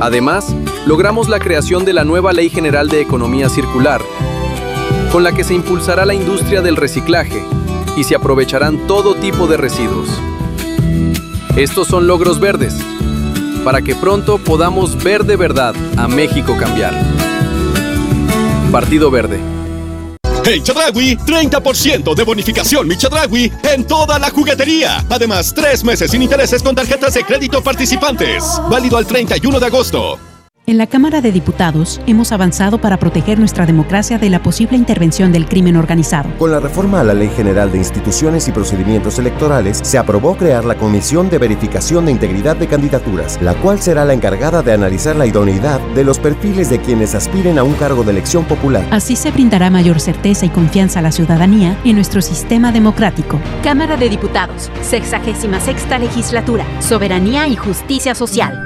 Además, logramos la creación de la nueva Ley General de Economía Circular, con la que se impulsará la industria del reciclaje y se aprovecharán todo tipo de residuos. Estos son logros verdes, para que pronto podamos ver de verdad a México cambiar. Partido Verde. En Chedraui, 30% de bonificación Mi Chedraui en toda la juguetería. Además, 3 meses sin intereses con tarjetas de crédito participantes. Válido al 31 de agosto. En la Cámara de Diputados hemos avanzado para proteger nuestra democracia de la posible intervención del crimen organizado. Con la reforma a la Ley General de Instituciones y Procedimientos Electorales, se aprobó crear la Comisión de Verificación de Integridad de Candidaturas, la cual será la encargada de analizar la idoneidad de los perfiles de quienes aspiren a un cargo de elección popular. Así se brindará mayor certeza y confianza a la ciudadanía en nuestro sistema democrático. Cámara de Diputados, 66ª Legislatura, Soberanía y Justicia Social.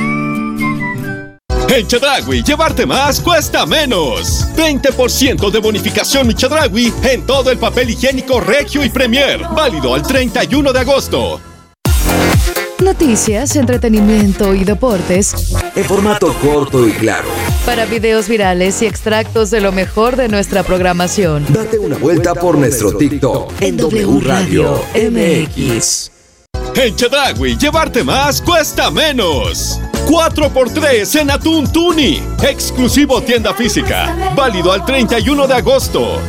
En Chedraui, llevarte más cuesta menos. 20% de bonificación Mi Chedraui en todo el papel higiénico Regio y Premier. Válido al 31 de agosto. Noticias, entretenimiento y deportes en formato corto y claro. Para videos virales y extractos de lo mejor de nuestra programación. Date una vuelta por nuestro TikTok en W Radio MX. En Chedraui, llevarte más cuesta menos. 4x3 en atún tuni. Exclusivo tienda física. Válido al 31 de agosto.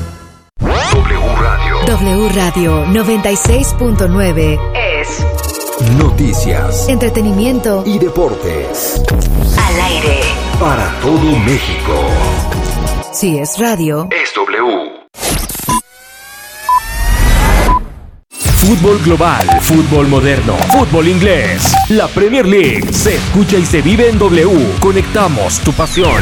W Radio 96.9 es noticias, entretenimiento y deportes. Al aire. Para todo México. Si es radio, es W. Fútbol global, fútbol moderno, fútbol inglés. La Premier League se escucha y se vive en W. Conectamos tu pasión.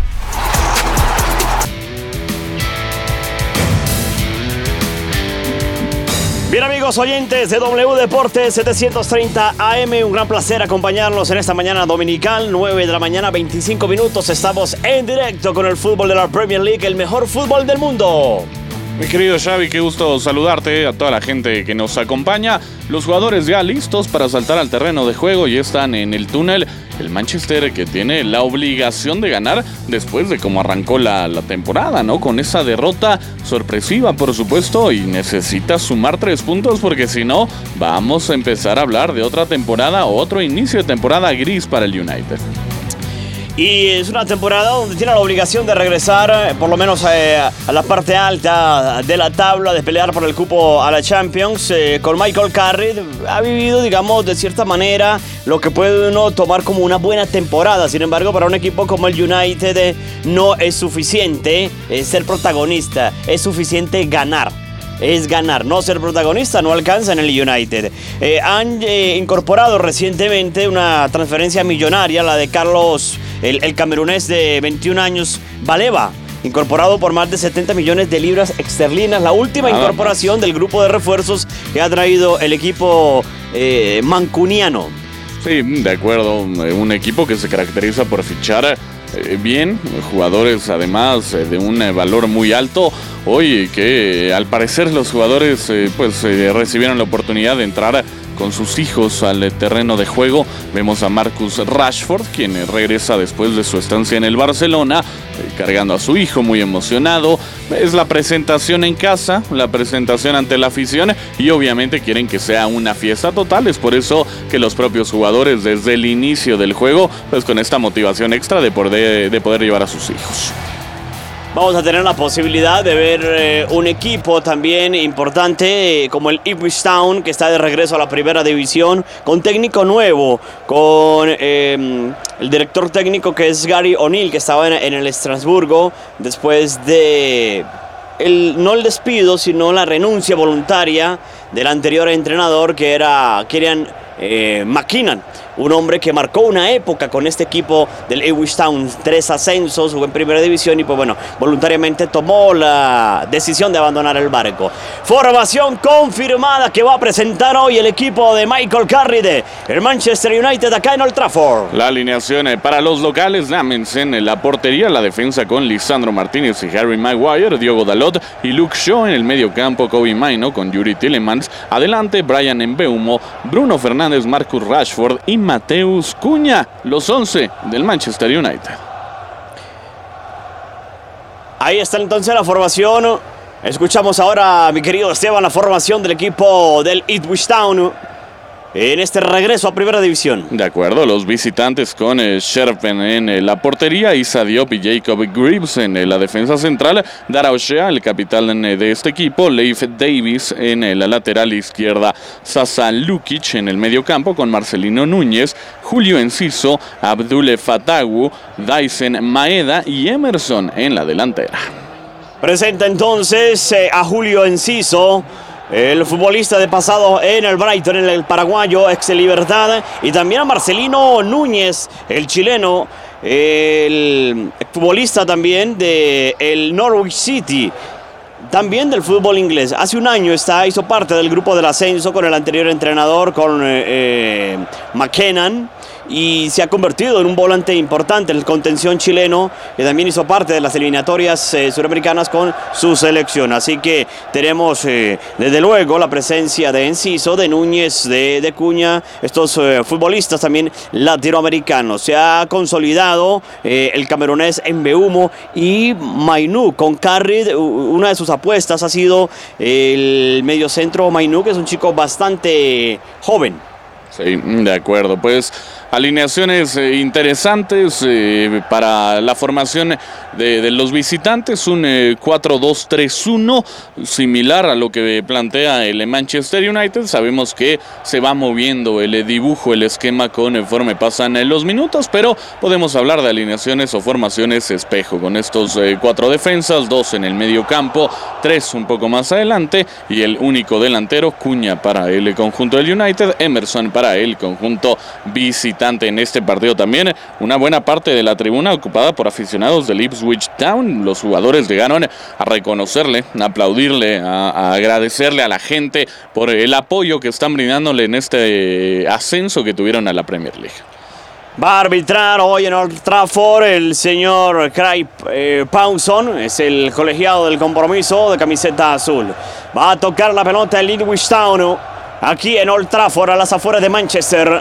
Bien, amigos oyentes de W Deportes 730 AM, un gran placer acompañarlos en esta mañana dominical, 9 de la mañana, 25 minutos. Estamos en directo con el fútbol de la Premier League, el mejor fútbol del mundo. Mi querido Xavi, qué gusto saludarte, a toda la gente que nos acompaña. Los jugadores ya listos para saltar al terreno de juego y están en el túnel. El Manchester, que tiene la obligación de ganar después de cómo arrancó la temporada, ¿no? Con esa derrota sorpresiva, por supuesto, y necesita sumar 3 puntos porque si no, vamos a empezar a hablar de otra temporada o otro inicio de temporada gris para el United. Y es una temporada donde tiene la obligación de regresar por lo menos a la parte alta de la tabla, de pelear por el cupo a la Champions. Con Michael Carrick ha vivido, digamos, de cierta manera lo que puede uno tomar como una buena temporada. Sin embargo, para un equipo como el United no es suficiente ser protagonista, es suficiente ganar. Es ganar, no ser protagonista, no alcanza en el United. Han incorporado recientemente una transferencia millonaria, la de Carlos, el camerunés de 21 años, Baleba, incorporado por más de 70 millones de libras esterlinas, la última incorporación del grupo de refuerzos que ha traído el equipo mancuniano. Sí, de acuerdo, un equipo que se caracteriza por fichar bien, jugadores además de un valor muy alto. Hoy que al parecer los jugadores recibieron la oportunidad de entrar con sus hijos al terreno de juego. Vemos a Marcus Rashford, quien regresa después de su estancia en el Barcelona, cargando a su hijo, muy emocionado. Es la presentación en casa, la presentación ante la afición, y obviamente quieren que sea una fiesta total. Es por eso que los propios jugadores desde el inicio del juego, pues con esta motivación extra de poder llevar a sus hijos. Vamos a tener la posibilidad de ver un equipo también importante como el Ipswich Town, que está de regreso a la primera división, con técnico nuevo, con el director técnico que es Gary O'Neill, que estaba en el Estrasburgo después de no el despido, sino la renuncia voluntaria del anterior entrenador, que era Kieran McKinnon, un hombre que marcó una época con este equipo del Ipswich Town, 3 ascensos, jugó en primera división y pues bueno, voluntariamente tomó la decisión de abandonar el barco. Formación confirmada que va a presentar hoy el equipo de Michael Carrick, el Manchester United, acá en Old Trafford. La alineación para los locales: Amundsen en la portería, la defensa con Lisandro Martínez y Harry Maguire, Diogo Dalot y Luke Shaw en el medio campo, Kobe Mainoo con Yuri Tielemans, adelante Bryan Mbeumo, Bruno Fernández, Marcus Rashford y Mateus Cunha, los 11 del Manchester United. Ahí está entonces la formación. Escuchamos ahora, mi querido Esteban, la formación del equipo del Ipswich Town en este regreso a Primera División. De acuerdo, los visitantes con Sherpen en la portería, Issa Diop y Jacob Greaves en la defensa central, Dara O'Shea, el capitán de este equipo, Leif Davis en la lateral izquierda, Sasa Lukic en el medio campo con Marcelino Núñez, Julio Enciso, Abdul Fatawu, Dyson Maeda y Emerson en la delantera. Presenta entonces a Julio Enciso, el futbolista de pasado en el Brighton, en el paraguayo, ex Libertad, y también a Marcelino Núñez, el chileno, el futbolista también del Norwich City, también del fútbol inglés. Hace un año hizo parte del grupo del ascenso con el anterior entrenador, con McKennan, y se ha convertido en un volante importante en el contención chileno, que también hizo parte de las eliminatorias suramericanas con su selección. Así que tenemos desde luego la presencia de Enciso, de Núñez, de Cunha, estos futbolistas también latinoamericanos. Se ha consolidado el camerunés Mbeumo y Mainu con Carried. Una de sus apuestas ha sido el mediocentro Mainu, que es un chico bastante joven. Sí, de acuerdo, pues alineaciones interesantes para la formación de los visitantes, un 4-2-3-1, similar a lo que plantea el Manchester United. Sabemos que se va moviendo el dibujo, el esquema conforme pasan los minutos, pero podemos hablar de alineaciones o formaciones espejo, con estos 4 defensas, 2 en el medio campo, 3 un poco más adelante, y el único delantero, Cunha para el conjunto del United, Emerson para el conjunto visitante. En este partido también una buena parte de la tribuna ocupada por aficionados del Ipswich Town. Los jugadores llegaron a reconocerle, a aplaudirle, a agradecerle a la gente por el apoyo que están brindándole en este ascenso que tuvieron a la Premier League. Va a arbitrar hoy en Old Trafford el señor Craig Pawson, es el colegiado del compromiso de camiseta azul. Va a tocar la pelota el Ipswich Town aquí en Old Trafford, a las afueras de Manchester,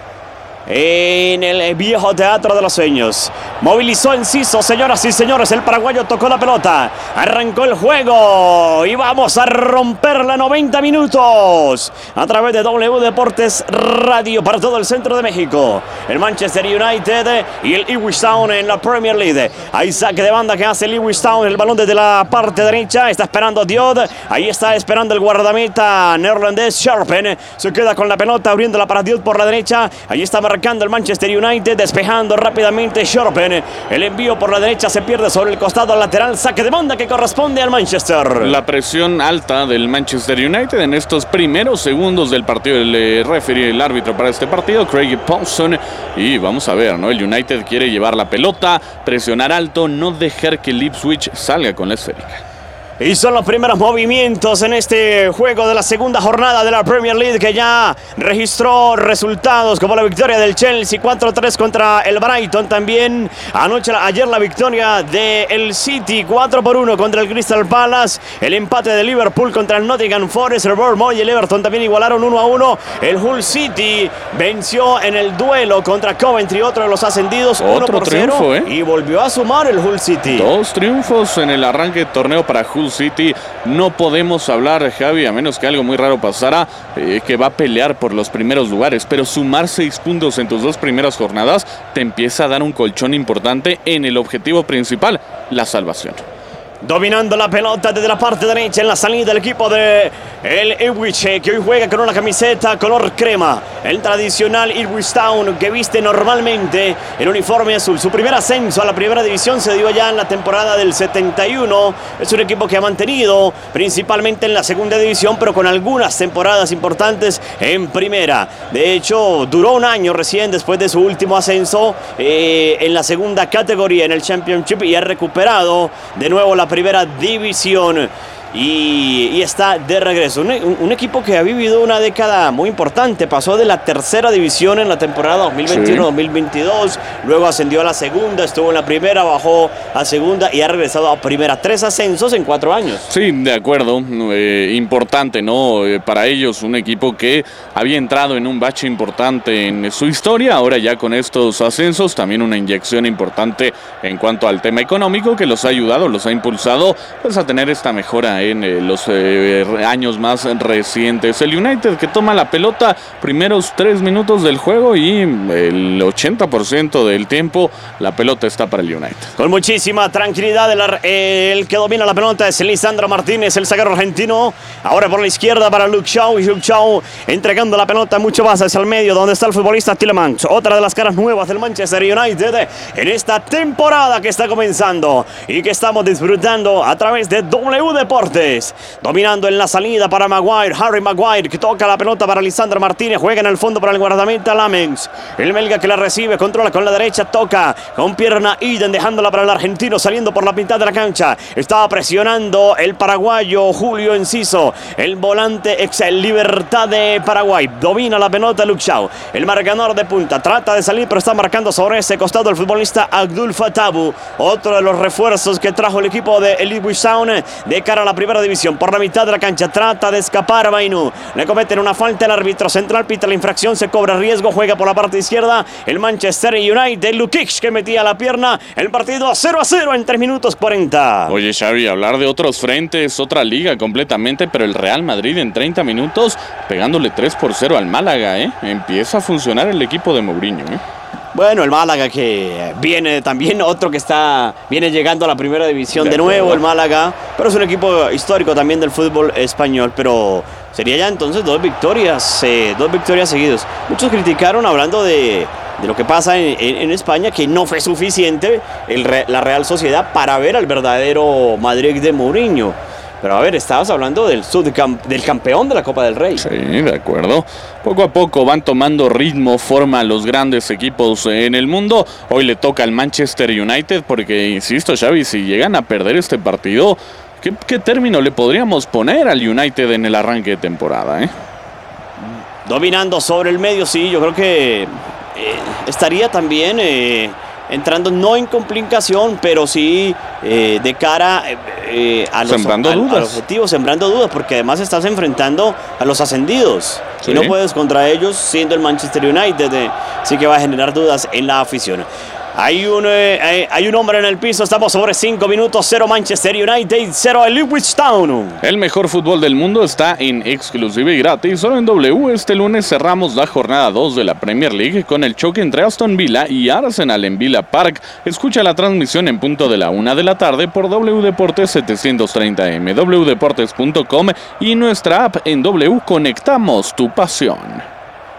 en el viejo Teatro de los Sueños. Movilizó Enciso, señoras y señores. El paraguayo tocó la pelota, arrancó el juego y vamos a romperla. 90 minutos a través de W Deportes Radio para todo el centro de México. El Manchester United y el Ipswich Town en la Premier League. Hay saque de banda que hace el Ipswich Town. El balón desde la parte derecha, está esperando Diod. Ahí está esperando el guardameta neerlandés Sharpen. Se queda con la pelota, abriéndola para Diod por la derecha. Ahí está marcando el Manchester United, despejando rápidamente Sharpen. El envío por la derecha se pierde sobre el costado lateral. Saque de banda que corresponde al Manchester. La presión alta del Manchester United en estos primeros segundos del partido. El referee, el árbitro para este partido, Craig Pawson. Y vamos a ver, ¿no? El United quiere llevar la pelota, presionar alto, no dejar que el Ipswich salga con la esférica. Y son los primeros movimientos en este juego de la segunda jornada de la Premier League, que ya registró resultados como la victoria del Chelsea 4-3 contra el Brighton. También ayer la victoria del City 4-1 contra el Crystal Palace. El empate de Liverpool contra el Nottingham Forest. El Bournemouth y el Everton también igualaron 1-1. El Hull City venció en el duelo contra Coventry, otro de los ascendidos, 1-0. Triunfo, y volvió a sumar el Hull City. 2 triunfos en el arranque de torneo para Hull City. No podemos hablar, Javi, a menos que algo muy raro pasara, que va a pelear por los primeros lugares, pero sumar 6 puntos en tus 2 primeras jornadas te empieza a dar un colchón importante en el objetivo principal, la salvación. Dominando la pelota desde la parte derecha en la salida del equipo de el Ipswich, que hoy juega con una camiseta color crema, el tradicional Ipswich Town que viste normalmente el uniforme azul. Su primer ascenso a la primera división se dio ya en la temporada del 71. Es un equipo que ha mantenido principalmente en la segunda división, pero con algunas temporadas importantes en primera. De hecho, duró un año recién después de su último ascenso en la segunda categoría, en el Championship, y ha recuperado de nuevo la primera división. y está de regreso. Un equipo que ha vivido una década muy importante. Pasó de la tercera división en la temporada 2021-2022, luego ascendió a la segunda, estuvo en la primera, bajó a segunda y ha regresado a primera. 3 ascensos en 4 años. Sí, de acuerdo. Importante, ¿no? Para ellos, un equipo que había entrado en un bache importante en su historia. Ahora ya con estos ascensos, también una inyección importante en cuanto al tema económico que los ha ayudado, los ha impulsado pues, a tener esta mejora en los años más recientes. El United que toma la pelota primeros 3 minutos del juego y el 80% del tiempo la pelota está para el United. Con muchísima tranquilidad el que domina la pelota es Lisandro Martínez, el zaguero argentino. Ahora por la izquierda para Luke Shaw, y Luke Shaw entregando la pelota mucho más hacia el medio donde está el futbolista Tielemans, otra de las caras nuevas del Manchester United en esta temporada que está comenzando y que estamos disfrutando a través de W Deportes. Dominando en la salida para Maguire, Harry Maguire que toca la pelota para Lisandro Martínez, juega en el fondo para el guardameta Lamens, el belga que la recibe, controla con la derecha, toca con pierna Iden dejándola para el argentino saliendo por la mitad de la cancha. Estaba presionando el paraguayo Julio Enciso, el volante ex Libertad de Paraguay. Domina la pelota Luke Shaw, el marcador de punta, trata de salir pero está marcando sobre ese costado el futbolista Abdul Fatabu, otro de los refuerzos que trajo el equipo de Ipswich Town de cara a la primera división. Por la mitad de la cancha trata de escapar Bainu, le cometen una falta, el árbitro central pita la infracción, se cobra riesgo, juega por la parte izquierda el Manchester United, Lukic que metía la pierna, el partido 0-0 en 3 minutos 40. Oye Xavi, hablar de otros frentes, otra liga completamente, pero el Real Madrid en 30 minutos pegándole 3-0 al Málaga, empieza a funcionar el equipo de Mourinho, Bueno, el Málaga que viene también, otro que viene llegando a la primera división de nuevo, el Málaga, pero es un equipo histórico también del fútbol español, pero sería ya entonces 2 victorias seguidas. Muchos criticaron hablando de lo que pasa en España, que no fue suficiente la Real Sociedad para ver al verdadero Madrid de Mourinho. Pero a ver, estabas hablando del campeón de la Copa del Rey. Sí, de acuerdo. Poco a poco van tomando ritmo, forma a los grandes equipos en el mundo. Hoy le toca al Manchester United porque, insisto, Xavi, si llegan a perder este partido, ¿qué término le podríamos poner al United en el arranque de temporada? Dominando sobre el medio, sí, yo creo que estaría también entrando no en complicación, pero sí de cara a los objetivos, sembrando dudas, porque además estás enfrentando a los ascendidos. Sí. Y no puedes contra ellos siendo el Manchester United, sí que va a generar dudas en la afición. Hay un hombre en el piso, estamos sobre 5 minutos, 0 Manchester United, 0 el Ipswich Town. El mejor fútbol del mundo está en exclusiva y gratis, solo en W. Este lunes cerramos la jornada 2 de la Premier League con el choque entre Aston Villa y Arsenal en Villa Park. Escucha la transmisión en punto de la 1 de la tarde por W Deportes 730M, wdeportes.com y nuestra app en W. Conectamos tu pasión.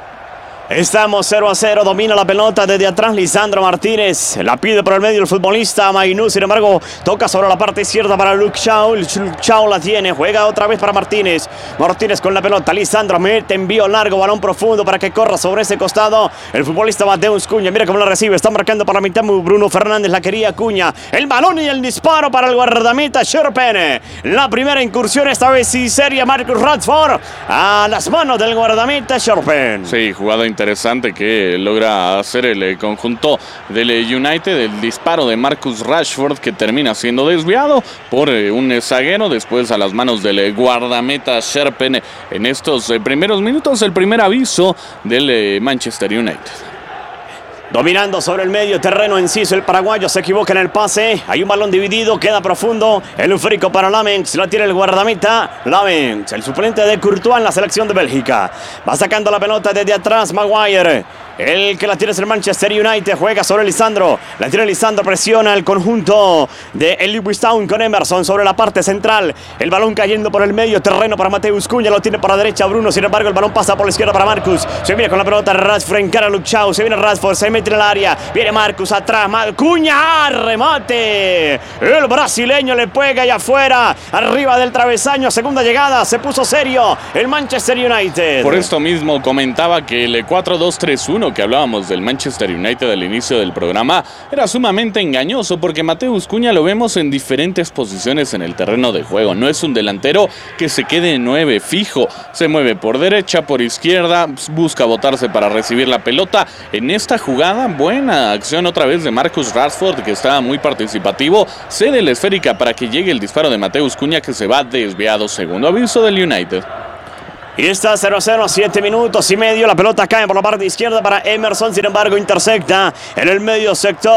Estamos 0-0, domina la pelota desde atrás Lisandro Martínez, la pide por el medio el futbolista Mainu, sin embargo toca sobre la parte izquierda para Luke Shaw, Luke Shaw la tiene, juega otra vez para Martínez con la pelota, Lisandro mete envío largo, balón profundo para que corra sobre ese costado el futbolista Mateus Cunha, mira cómo la recibe, está marcando para la mitad Bruno Fernández, la quería Cunha, el balón y el disparo para el guardameta Sherpen, la primera incursión esta vez sí seria Marcus Rashford a las manos del guardameta Sherpen. Sí, jugada interesante que logra hacer el conjunto del United, el disparo de Marcus Rashford que termina siendo desviado por un zaguero, después a las manos del guardameta Sherpen en estos primeros minutos, el primer aviso del Manchester United. Dominando sobre el medio terreno Enciso, el paraguayo se equivoca en el pase, hay un balón dividido, queda profundo, el ufrico para Lamens, la tiene el guardameta Lamens, el suplente de Courtois en la selección de Bélgica, va sacando la pelota desde atrás Maguire, el que la tiene es el Manchester United, juega sobre Lisandro, la tiene Lisandro, presiona el conjunto de el Ipswich Town con Emerson sobre la parte central, el balón cayendo por el medio terreno para Mateus Cunha, lo tiene por la derecha Bruno, sin embargo el balón pasa por la izquierda para Marcus, se viene con la pelota Rashford, encara a Luke Shaw, se viene Rashford, se mete en el área, viene Marcus atrás, Cunha, remate, el brasileño le pega allá afuera, arriba del travesaño, segunda llegada, se puso serio el Manchester United. Por esto mismo comentaba que el 4-2-3-1 1 que hablábamos del Manchester United al inicio del programa era sumamente engañoso, porque Mateus Cunha lo vemos en diferentes posiciones en el terreno de juego. No es un delantero que se quede en 9 fijo, se mueve por derecha, por izquierda, busca botarse para recibir la pelota. En esta jugada, buena acción otra vez de Marcus Rashford, que estaba muy participativo, cede la esférica para que llegue el disparo de Mateus Cunha, que se va desviado. Segundo aviso del United. Y está 0-0, 7 minutos y medio. La pelota cae por la parte izquierda para Emerson. Sin embargo, intercepta en el medio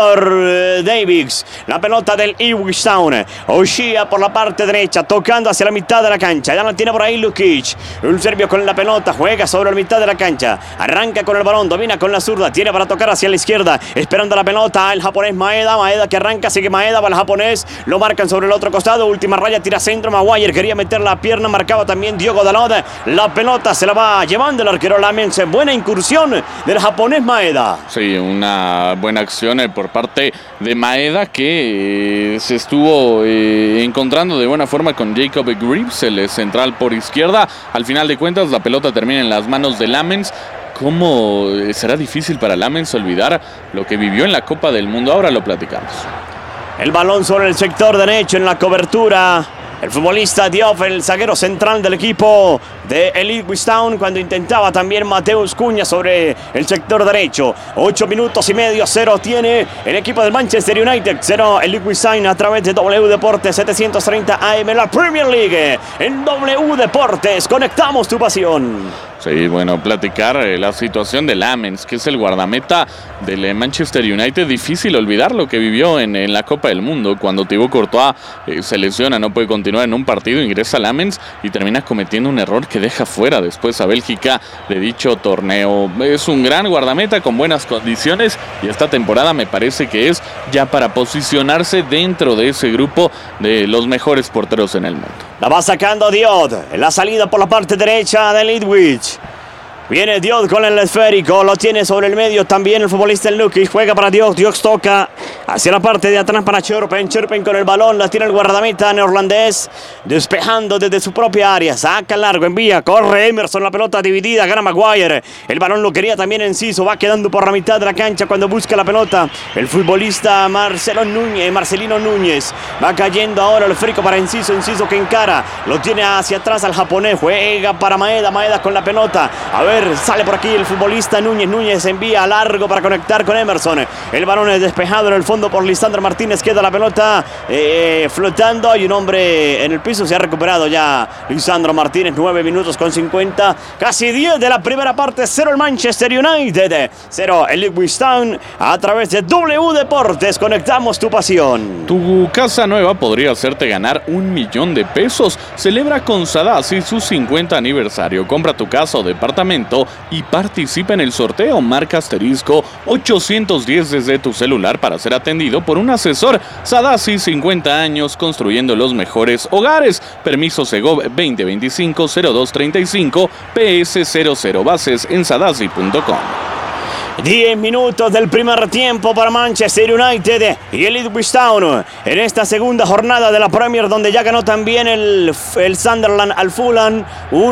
sector Davies. La pelota del Ipswich Town. O'Shea por la parte derecha, tocando hacia la mitad de la cancha. Ya la tiene por ahí Lukic. Un serbio con la pelota, juega sobre la mitad de la cancha. Arranca con el balón, domina con la zurda. Tiene para tocar hacia la izquierda, esperando la pelota el japonés Maeda. Maeda que arranca, sigue Maeda, va el japonés. Lo marcan sobre el otro costado. Última raya, tira centro. Maguire quería meter la pierna, marcaba también Diogo Dalot. La pelota se la va llevando el arquero Lamens. Buena incursión del japonés Maeda. Sí, una buena acción por parte de Maeda, que se estuvo encontrando de buena forma con Jacob Greaves, el central por izquierda. Al final de cuentas, la pelota termina en las manos de Lamens. ¿Cómo será difícil para Lamens olvidar lo que vivió en la Copa del Mundo? Ahora lo platicamos. El balón sobre el sector derecho en la cobertura. El futbolista Diop, el zaguero central del equipo de Ipswich Town, cuando intentaba también Mateus Cunha sobre el sector derecho. 8 minutos y medio, 0 tiene el equipo del Manchester United, 0 el Ipswich Town a través de W Deportes 730 AM, la Premier League. En W Deportes, conectamos tu pasión. Sí, bueno, platicar la situación de Lamens, que es el guardameta del Manchester United. Difícil olvidar lo que vivió en la Copa del Mundo, cuando Thibaut Courtois se lesiona, no puede continuar en un partido, ingresa Lamens y termina cometiendo un error que deja fuera después a Bélgica de dicho torneo. Es un gran guardameta con buenas condiciones, y esta temporada me parece que es ya para posicionarse dentro de ese grupo de los mejores porteros en el mundo. La va sacando Diop, la salida por la parte derecha del Ipswich. Viene Diop con el esférico, lo tiene sobre el medio también el futbolista Lukic, juega para Diop, Diop toca hacia la parte de atrás para Churpen con el balón, la tiene el guardameta neerlandés, despejando desde su propia área, saca largo, envía, corre Emerson, la pelota dividida, gana Maguire, el balón lo quería también Enciso, va quedando por la mitad de la cancha cuando busca la pelota, el futbolista Marcelino Núñez, va cayendo ahora el esférico para Enciso que encara, lo tiene hacia atrás al japonés, juega para Maeda con la pelota, a ver, sale por aquí el futbolista Núñez envía largo para conectar con Emerson. El balón es despejado en el fondo por Lisandro Martínez, queda la pelota flotando, hay un hombre en el piso, se ha recuperado ya Lisandro Martínez. 9 minutos con 50, casi 10 de la primera parte. 0 el Manchester United, 0 el Ipswich Town. A través de W Deportes conectamos tu pasión. Tu casa nueva podría hacerte ganar $1,000,000. Celebra con Sadasi su 50 aniversario. Compra tu casa o departamento y participa en el sorteo. Marca asterisco 810 desde tu celular para ser atendido por un asesor. Sadasi, 50 años construyendo los mejores hogares. Permiso Segov 2025-0235 PS00. Bases en sadasi.com. 10 minutos del primer tiempo para Manchester United y el Ipswich Town en esta segunda jornada de la Premier, donde ya ganó también el Sunderland al Fulham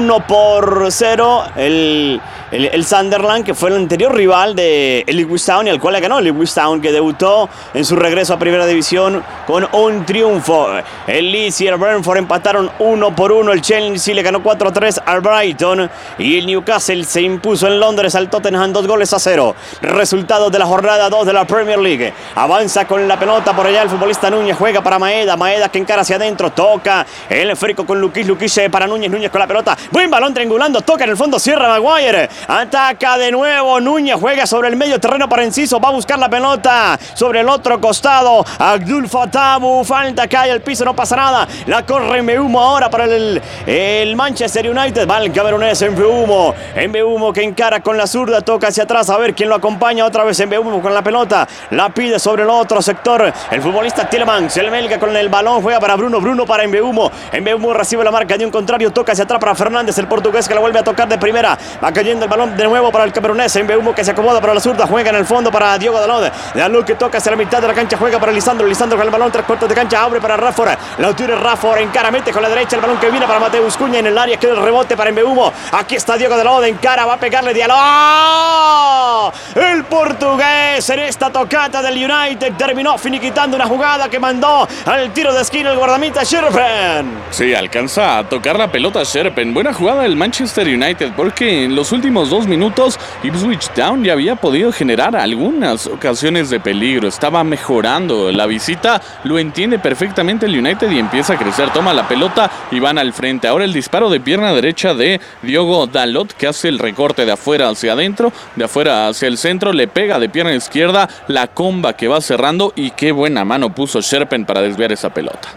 1-0. El Sunderland, que fue el anterior rival de el Ipswich Town, y al cual le ganó el Ipswich Town, que debutó en su regreso a Primera División con un triunfo. El Leeds y el Brentford empataron 1-1. El Chelsea le ganó 4-3 al Brighton y el Newcastle se impuso en Londres al Tottenham 2-0. Resultados de la jornada 2 de la Premier League. Avanza con la pelota por allá el futbolista Núñez, juega para Maeda que encara hacia adentro, toca el esférico con Lukic para Núñez con la pelota, buen balón triangulando, toca en el fondo, cierra Maguire, ataca de nuevo Núñez, juega sobre el medio terreno para Enciso, va a buscar la pelota sobre el otro costado, Abdul Fattah, falta, cae al piso, no pasa nada, la corre Mbeumo ahora para el Manchester United, va el camerunés Mbeumo que encara con la zurda, toca hacia atrás, a ver quién lo acompaña, otra vez Mbeumo con la pelota, la pide sobre el otro sector, el futbolista Tielemans, el belga con el balón, juega para Bruno para Mbeumo recibe la marca de un contrario, toca hacia atrás para Fernández, el portugués que la vuelve a tocar de primera, va cayendo el balón de nuevo para el camerunés, Mbeumo que se acomoda para la zurda, juega en el fondo para Diogo Dalot, que toca hacia la mitad de la cancha, juega para Lisandro con el balón, 3/4 de cancha, abre para Rashford, la tiene Rashford, encara, mete con la derecha, el balón que viene para Mateus Cunha en el área, queda el rebote para Mbeumo, aquí está Diogo Dalot, encara, va a pegarle Diallo, Silva. El portugués en esta tocata del United terminó finiquitando una jugada que mandó al tiro de esquina el guardameta Scherpen. Sí, alcanza a tocar la pelota Scherpen. Buena jugada del Manchester United porque en los últimos 2 minutos Ipswich Town ya había podido generar algunas ocasiones de peligro. Estaba mejorando la visita, lo entiende perfectamente el United y empieza a crecer. Toma la pelota y van al frente. Ahora el disparo de pierna derecha de Diogo Dalot, que hace el recorte de afuera hacia adentro, de afuera hacia el centro, le pega de pierna izquierda, la comba que va cerrando y qué buena mano puso Scherpen para desviar esa pelota.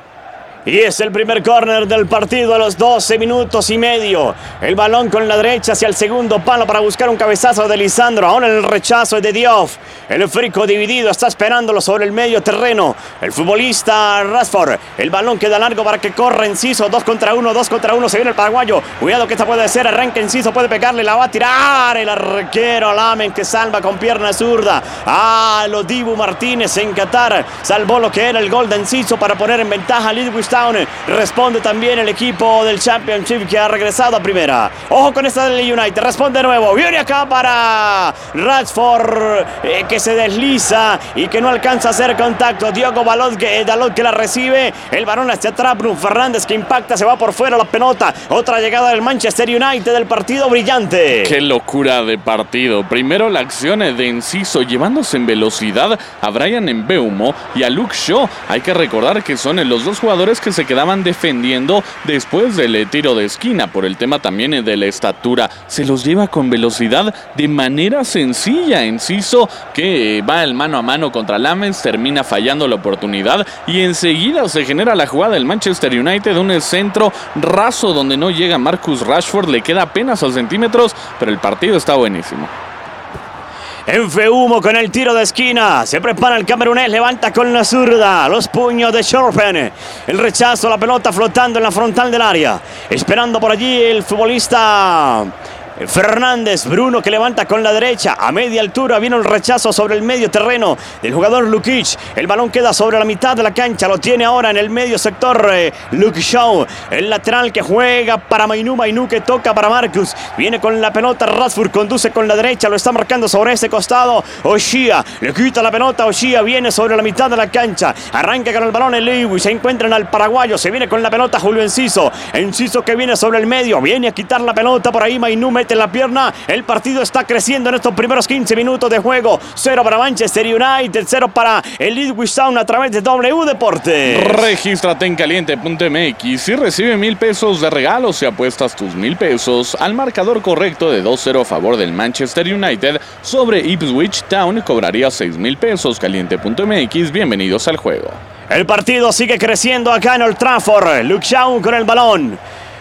Y es el primer córner del partido a los 12 minutos y medio. El balón con la derecha hacia el segundo palo para buscar un cabezazo de Lisandro. Ahora el rechazo de Diop. El frico dividido está esperándolo sobre el medio terreno. El futbolista Rashford. El balón queda largo para que corra Enciso. 2 contra 1. Se viene el paraguayo. Cuidado que esta puede ser. Arranca Enciso. Puede pegarle. La va a tirar. El arquero Lamen que salva con pierna zurda. Lo Dibu Martínez en Qatar. Salvó lo que era el gol de Enciso para poner en ventaja a Ipswich Town. Responde también el equipo del Championship que ha regresado a primera. Ojo con esta del United. Responde de nuevo. Viene acá para Rashford que se desliza y que no alcanza a hacer contacto. Diogo Dalot que la recibe. El balón hacia atrás. Bruno Fernández que impacta. Se va por fuera la pelota. Otra llegada del Manchester United del partido brillante. Qué locura de partido. Primero la acción de Enciso llevándose en velocidad a Bryan Mbeumo y a Luke Shaw. Hay que recordar que son los dos jugadores que se quedaban defendiendo después del tiro de esquina por el tema también de la estatura. Se los lleva con velocidad de manera sencilla. Enciso que va el mano a mano contra Lamens, termina fallando la oportunidad y enseguida se genera la jugada del Manchester United, un centro raso donde no llega Marcus Rashford, le queda apenas a centímetros, pero el partido está buenísimo. Mbeumo con el tiro de esquina. Se prepara el camerunés. Levanta con la zurda. Los puños de Scherpen. El rechazo. La pelota flotando en la frontal del área. Esperando por allí el futbolista Fernández. Bruno que levanta con la derecha. A media altura viene el rechazo sobre el medio terreno del jugador Lukic. El balón queda sobre la mitad de la cancha. Lo tiene ahora en el medio sector Luke Shaw. El lateral que juega para Mainú. Mainú que toca para Marcus. Viene con la pelota Rashford. Conduce con la derecha. Lo está marcando sobre ese costado O'Shea. Le quita la pelota. O'Shea viene sobre la mitad de la cancha. Arranca con el balón el Lewis. Se encuentran al paraguayo. Se viene con la pelota Julio Enciso. Enciso que viene sobre el medio. Viene a quitar la pelota por ahí. Mainú mete en la pierna. El partido está creciendo en estos primeros 15 minutos de juego. 0 para Manchester United, 0 para el Ipswich Town a través de W Deportes. Regístrate en caliente.mx y recibe 1,000 pesos de regalo si apuestas tus 1,000 pesos al marcador correcto de 2-0 a favor del Manchester United sobre Ipswich Town. Cobraría 6,000 pesos. Caliente.mx, bienvenidos al juego. El partido sigue creciendo acá en Old Trafford. Luke Shaw con el balón.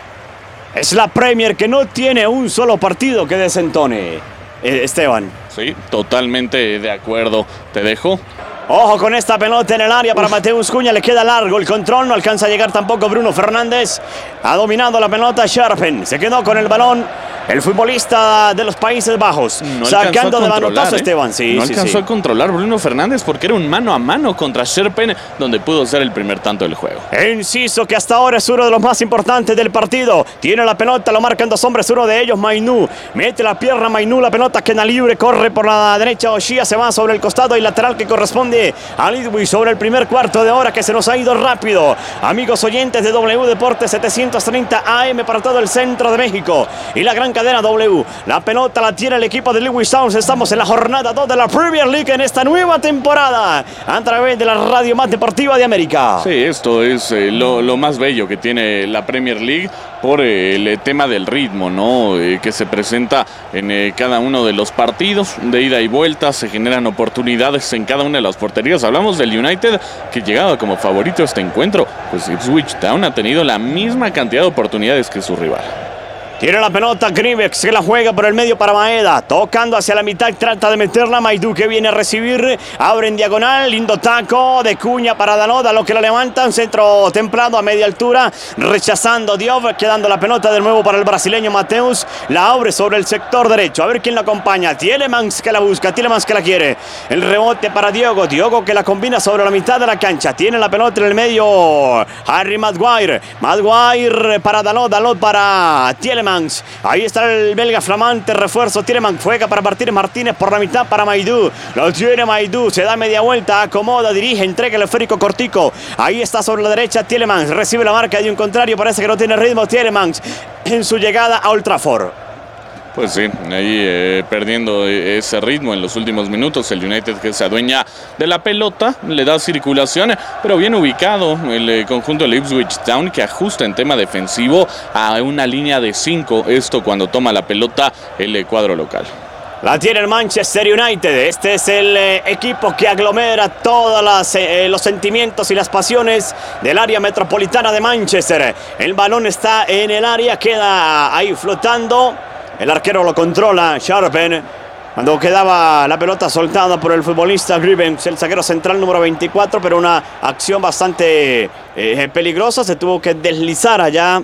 Es la Premier que no tiene un solo partido que desentone. Esteban. Sí, totalmente de acuerdo. Te dejo. Ojo con esta pelota en el área para Mateus Cunha. Le queda largo el control. No alcanza a llegar tampoco Bruno Fernández. Ha dominado la pelota Scherpen. Se quedó con el balón el futbolista de los Países Bajos. No sacando de manotazo Esteban. Sí, no sí, alcanzó sí. a controlar Bruno Fernández porque era un mano a mano contra Scherpen donde pudo ser el primer tanto del juego. Enciso que hasta ahora es uno de los más importantes del partido. Tiene la pelota, lo marcan dos hombres. Uno de ellos Mainú. Mete la pierna Mainú. La pelota queda libre. Corre por la derecha. O'Shea se va sobre el costado y lateral que corresponde al Ipswich sobre el primer cuarto de hora que se nos ha ido rápido. Amigos oyentes de W Deportes 730 AM para todo el centro de México y la gran cadena W. La pelota la tiene el equipo de Ipswich Town. Estamos en la jornada 2 de la Premier League en esta nueva temporada a través de la radio más deportiva de América. Sí, esto es lo más bello que tiene la Premier League por el tema del ritmo, ¿no? Que se presenta en cada uno de los partidos de ida y vuelta. Se generan oportunidades en cada una de las porterías. Hablamos del United que llegaba como favorito a este encuentro. Pues Ipswich Town ha tenido la misma cantidad de oportunidades que su rival. Tiene la pelota Grivex que la juega por el medio para Maeda. Tocando hacia la mitad, trata de meterla. Maidú que viene a recibir. Abre en diagonal. Lindo taco de Cunha para Dalot. Dalot que la levanta. Un centro templado a media altura. Rechazando Diop. Quedando la pelota de nuevo para el brasileño Mateus. La abre sobre el sector derecho. A ver quién la acompaña. Tielemans que la busca. Tielemans que la quiere. El rebote para Diogo. Diogo que la combina sobre la mitad de la cancha. Tiene la pelota en el medio Harry Maguire. Maguire para Dalot. Dalot para Tielemans. Tielemans. Ahí está el belga flamante, refuerzo. Tielemans juega para Martínez por la mitad para Maidú. Lo tiene Maidú, se da media vuelta, acomoda, dirige, entrega el esférico cortico. Ahí está sobre la derecha Tielemans, recibe la marca de un contrario, parece que no tiene ritmo Tielemans en su llegada a Old Trafford. Pues sí, ahí perdiendo ese ritmo en los últimos minutos. El United, que se adueña de la pelota, le da circulación, pero bien ubicado el conjunto de Ipswich Town, que ajusta en tema defensivo a una línea de 5. Esto cuando toma la pelota el cuadro local. La tiene el Manchester United. Este es el equipo que aglomera todos los sentimientos y las pasiones del área metropolitana de Manchester. El balón está en el área, queda ahí flotando. El arquero lo controla, Sharpen. Cuando quedaba la pelota soltada por el futbolista Grievens, el zaguero central número 24, pero una acción bastante peligrosa. Se tuvo que deslizar allá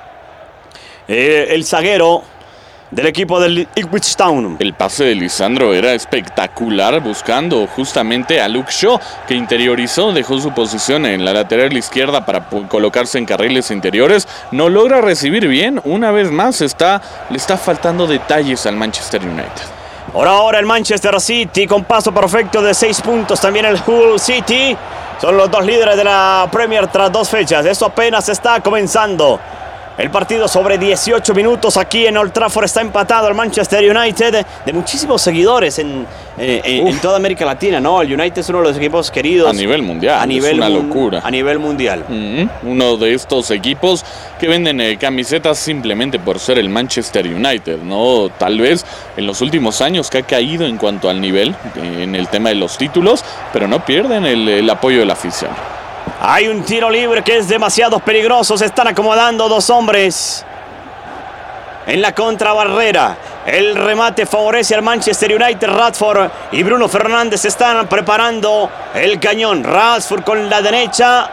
el zaguero del equipo del Ipswich Town. El pase de Lisandro era espectacular, buscando justamente a Luke Shaw, que interiorizó, dejó su posición en la lateral izquierda para colocarse en carriles interiores. No logra recibir bien, una vez más le está faltando detalles al Manchester United. Por ahora el Manchester City con paso perfecto de 6 puntos, también el Hull City. Son los dos líderes de la Premier tras 2 fechas. Eso apenas está comenzando. El partido sobre 18 minutos aquí en Old Trafford está empatado el Manchester United, de muchísimos seguidores en toda América Latina, ¿no? El United es uno de los equipos queridos a nivel mundial, es una locura. A nivel mundial. Uno de estos equipos que venden camisetas simplemente por ser el Manchester United, ¿no? Tal vez en los últimos años que ha caído en cuanto al nivel, en el tema de los títulos, pero no pierden el apoyo de la afición. Hay un tiro libre que es demasiado peligroso. Se están acomodando 2 hombres en la contrabarrera. El remate favorece al Manchester United. Rashford y Bruno Fernández están preparando el cañón. Rashford con la derecha.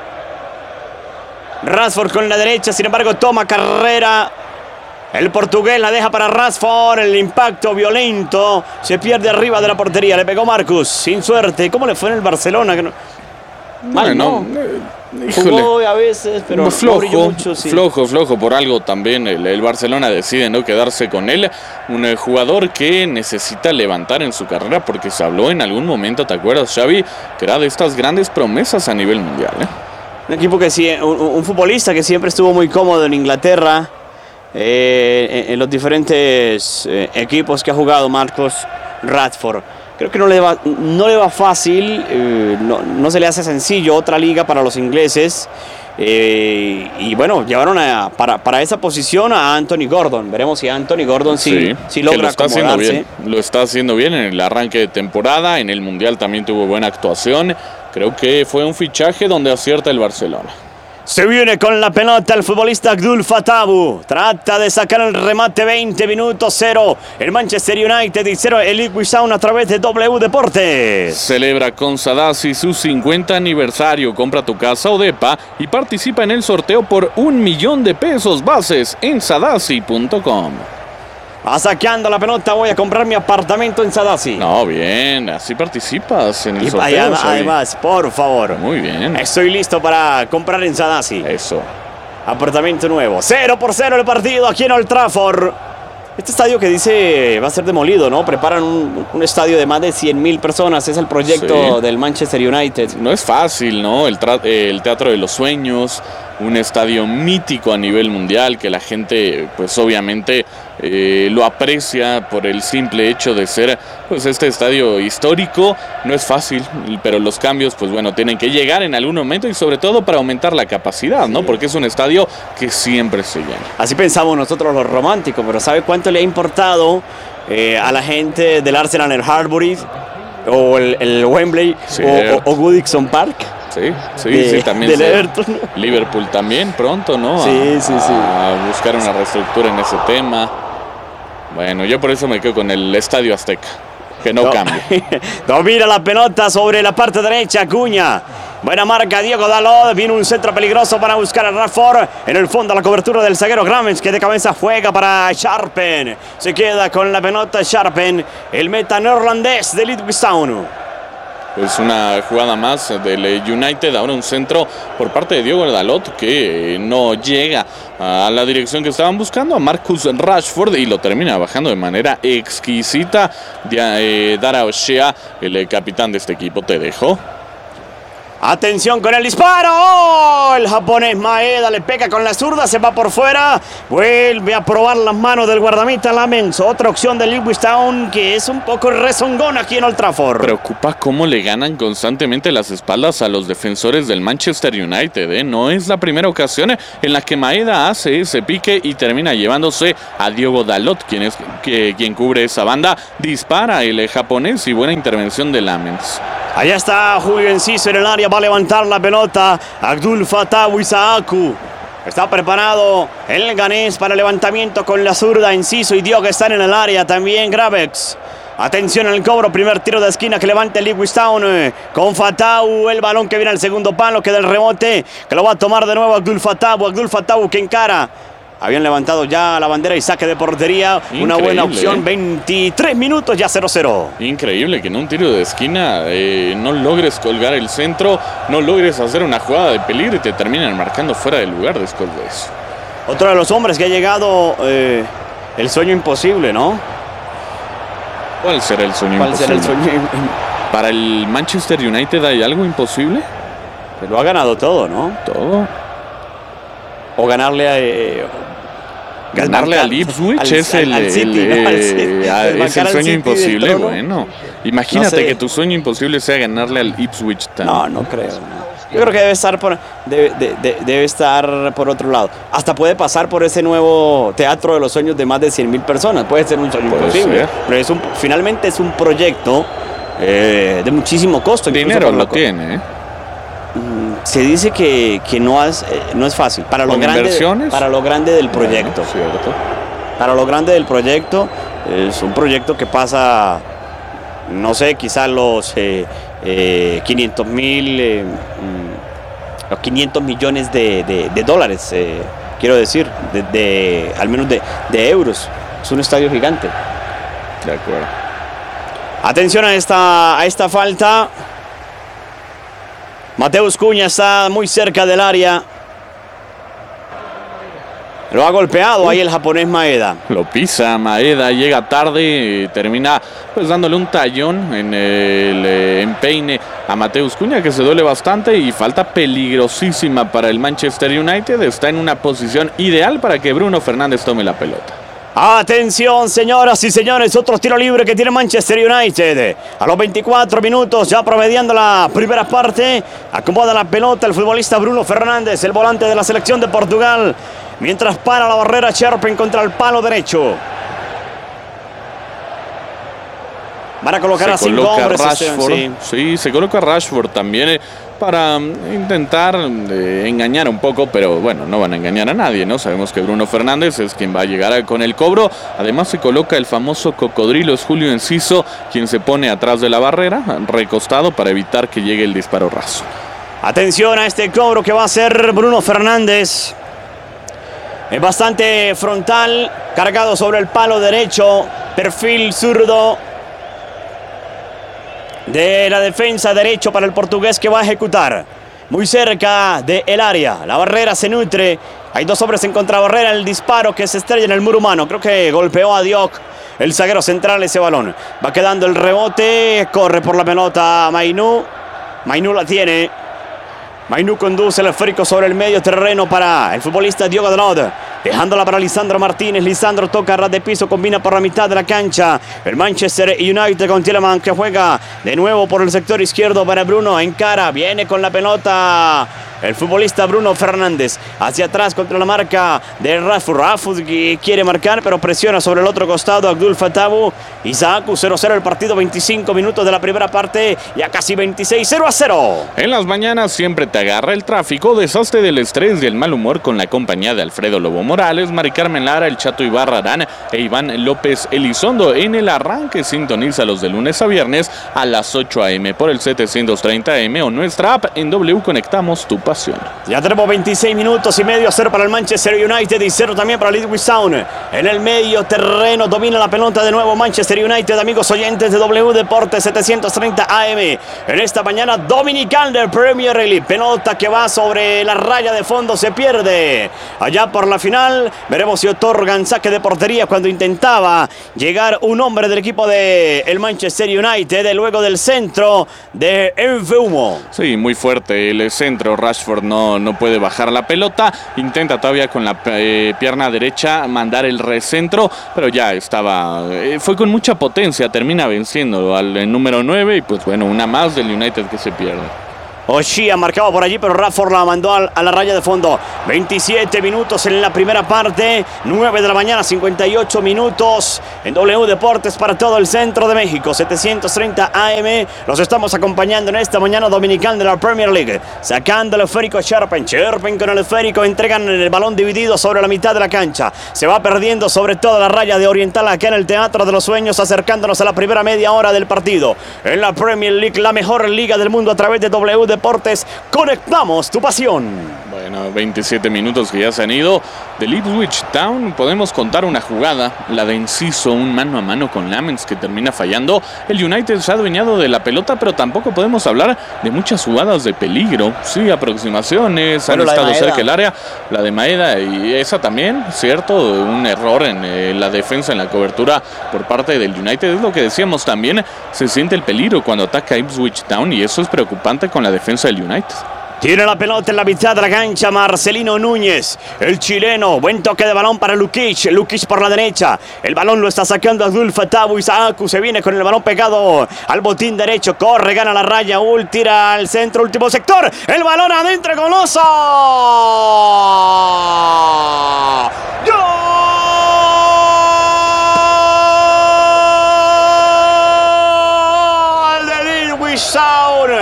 Sin embargo, toma carrera. El portugués la deja para Rashford. El impacto violento. Se pierde arriba de la portería. Le pegó Marcus. Sin suerte. ¿Cómo le fue en el Barcelona? Bueno, jugó a veces, pero flojo, mucho, sí. flojo. Por algo también el Barcelona decide no quedarse con él. Un jugador que necesita levantar en su carrera, porque se habló en algún momento, ¿te acuerdas, Xavi? Que era de estas grandes promesas a nivel mundial, Un equipo que sí, un futbolista que siempre estuvo muy cómodo en Inglaterra, en los diferentes equipos que ha jugado Marcus Rashford. Creo que no le va fácil, no se le hace sencillo otra liga para los ingleses. Y bueno, llevaron para esa posición a Anthony Gordon. Veremos si Anthony Gordon sí logra acomodarse. Lo está haciendo bien en el arranque de temporada. En el Mundial también tuvo buena actuación. Creo que fue un fichaje donde acierta el Barcelona. Se viene con la pelota el futbolista Abdul Fatabu. Trata de sacar el remate. 20 minutos, 0 el Manchester United y 0 el Ipswich Town a través de W Deportes. Celebra con Sadasi su 50 aniversario. Compra tu casa o depa y participa en el sorteo por $1.000.000. Bases en sadasi.com. Va saqueando la pelota, voy a comprar mi apartamento en Sadasi. No, bien, así participas en el sorteo. Además, por favor. Muy bien. Estoy listo para comprar en Sadasi. Eso. Apartamento nuevo. 0-0 el partido aquí en Old Trafford. Este estadio que dice va a ser demolido, ¿no? Preparan un estadio de más de 100.000 personas. Es el proyecto del Manchester United. No es fácil, ¿no? El Teatro de los Sueños, un estadio mítico a nivel mundial que la gente, pues obviamente, lo aprecia por el simple hecho de ser, pues, este estadio histórico. No es fácil, pero los cambios, pues bueno, tienen que llegar en algún momento y sobre todo para aumentar la capacidad, ¿no? Porque es un estadio que siempre se llena. Así pensamos nosotros los románticos, pero ¿sabe cuánto le ha importado a la gente del Arsenal el Highbury o el Wembley o Goodison Park? Sí, también. Liverpool también pronto, ¿no? Sí. A buscar una reestructura en ese tema. Bueno, yo por eso me quedo con el Estadio Azteca. Que no cambie. Domina la pelota sobre la parte derecha, Acuña. Buena marca, Diego Dalot. Viene un centro peligroso para buscar a Rashford. En el fondo la cobertura del zaguero Grammens, que de cabeza juega para Sharpen. Se queda con la pelota Sharpen, el meta neerlandés del Ipswich Town. pues una jugada más del United. Ahora un centro por parte de Diogo Dalot que no llega a la dirección que estaban buscando, a Marcus Rashford, y lo termina bajando de manera exquisita. Dara O'Shea, el capitán de este equipo. Te dejo. Atención con el disparo. ¡Oh! El japonés Maeda le pega con la zurda, se va por fuera. Vuelve a probar las manos del guardameta Lamens. Otra opción de Ipswich Town que es un poco rezongón aquí en Old Trafford. Preocupa cómo le ganan constantemente las espaldas a los defensores del Manchester United. No es la primera ocasión en la que Maeda hace ese pique y termina llevándose a Diogo Dalot, quien cubre esa banda. Dispara el japonés y buena intervención de Lamens. Allá está Julio Enciso en el área, va a levantar la pelota. Abdul Fattah Issahaku. Está preparado el ganés para el levantamiento con la zurda. Enciso y Diogo están en el área también. Gravex. Atención al cobro, primer tiro de esquina que levanta el Ipswich Town con Fattah, el balón que viene al segundo palo, queda el rebote, que lo va a tomar de nuevo Abdul Fattah que encara. Habían levantado ya la bandera y saque de portería. Increíble, una buena opción, 23 minutos, ya 0-0. Increíble que en un tiro de esquina no logres colgar el centro, no logres hacer una jugada de peligro y te terminan marcando fuera del lugar después de eso. Otro de los hombres que ha llegado, el sueño imposible, ¿no? ¿Cuál será el sueño imposible? ¿Para el Manchester United hay algo imposible? Pero ha ganado todo, ¿no? Todo. O ganarle a... Ganarle al Ipswich es el sueño imposible. Bueno, imagínate que tu sueño imposible sea ganarle al Ipswich Town. No creo. No. Yo creo que debe estar por otro lado. Hasta puede pasar por ese nuevo teatro de los sueños de más de 100,000 personas. Puede ser un sueño imposible. Pero finalmente es un proyecto de muchísimo costo. Dinero lo tiene, Se dice que no es fácil. Para lo grande del proyecto. Cierto. Para lo grande del proyecto, es un proyecto que pasa, no sé, quizás los 500 millones de dólares, quiero decir, al menos de euros. Es un estadio gigante. De acuerdo. Atención a esta falta. Mateus Cunha está muy cerca del área. Lo ha golpeado ahí el japonés Maeda. Lo pisa Maeda, llega tarde, termina pues dándole un tallón en el empeine a Mateus Cunha, que se duele bastante, y falta peligrosísima para el Manchester United. Está en una posición ideal para que Bruno Fernández tome la pelota. Atención, señoras y señores, otro tiro libre que tiene Manchester United. A los 24 minutos, ya promediando la primera parte, acomoda la pelota el futbolista Bruno Fernández, el volante de la selección de Portugal, mientras para la barrera Cherpen contra el palo derecho. Van a colocar a 5 hombres. Rashford, sí, se coloca Rashford también para intentar engañar un poco, pero bueno, no van a engañar a nadie, ¿no? Sabemos que Bruno Fernández es quien va a llegar con el cobro. Además se coloca el famoso cocodrilo, es Julio Enciso, quien se pone atrás de la barrera, recostado, para evitar que llegue el disparo raso. Atención a este cobro que va a hacer Bruno Fernández. Es bastante frontal, cargado sobre el palo derecho, perfil zurdo de la defensa, derecho para el portugués que va a ejecutar. Muy cerca del área, la barrera se nutre. Hay dos hombres en contrabarrera, el disparo que se estrella en el muro humano. Creo que golpeó a Diok, el zaguero central, ese balón. Va quedando el rebote, corre por la pelota Mainú. Mainú la tiene. Mainú conduce el esférico sobre el medio terreno para el futbolista Diogo Dalot, dejándola para Lisandro Martínez. Lisandro toca a ras de piso, combina por la mitad de la cancha. El Manchester United con Tielemans, que juega de nuevo por el sector izquierdo para Bruno. Encara, viene con la pelota el futbolista Bruno Fernández. Hacia atrás contra la marca de Rashford. Rashford quiere marcar, pero presiona sobre el otro costado Abdul Fattah Issahaku. 0-0 el partido, 25 minutos de la primera parte, ya casi 26, 0-0. En las mañanas siempre te agarra el tráfico, deshazte del estrés y el mal humor con la compañía de Alfredo Lobo Morales, Mari Carmen Lara, el Chato Ibarra Arán e Iván López Elizondo. En el arranque sintonízalos de lunes a viernes a las 8 a.m. por el 730 AM o nuestra app en W Conectamos Tu Pasión. pasión. Ya tenemos 26 minutos y medio, 0 para el Manchester United y 0 también para el Ipswich Town. En el medio terreno domina la pelota de nuevo Manchester United, amigos oyentes de W Deportes 730 AM. En esta mañana dominical del Premier League, pelota que va sobre la raya de fondo, se pierde. Allá por la final, veremos si otorgan saque de portería cuando intentaba llegar un hombre del equipo del Manchester United, luego del centro de Mbeumo. Sí, muy fuerte el centro. Rashford no puede bajar la pelota. Intenta todavía con la pierna derecha mandar el recentro, pero ya estaba. Fue con mucha potencia. Termina venciendo al número 9 y pues bueno, una más del United que se pierde. Oshia marcaba por allí, pero Rashford la mandó a la raya de fondo. 27 minutos en la primera parte, 9 de la mañana, 58 minutos en W Deportes para todo el centro de México, 730 AM. Los estamos acompañando en esta mañana dominical de la Premier League. Sacando el esférico a Sherpen con el esférico, entregan el balón dividido sobre la mitad de la cancha. Se va perdiendo sobre toda la raya de Oriental acá en el Teatro de los Sueños, acercándonos a la primera media hora del partido. En la Premier League, la mejor liga del mundo a través de W Deportes, conectamos tu pasión. Bueno, 27 minutos que ya se han ido. Del Ipswich Town podemos contar una jugada, la de Enciso, un mano a mano con Lamens que termina fallando. El United se ha adueñado de la pelota, pero tampoco podemos hablar de muchas jugadas de peligro. Sí, aproximaciones, han estado cerca del área. La de Maeda y esa también, cierto, un error en la defensa, en la cobertura por parte del United. Es lo que decíamos también, se siente el peligro cuando ataca Ipswich Town y eso es preocupante con la defensa del United. Tiene la pelota en la mitad de la cancha Marcelino Núñez, el chileno. Buen toque de balón para Lukic. Lukic por la derecha. El balón lo está sacando Abdul Fattah Issahaku. Se viene con el balón pegado al botín derecho. Corre, gana la raya. Tira al centro, último sector. El balón adentro, goloso. ¡Gol del Ipswich Town!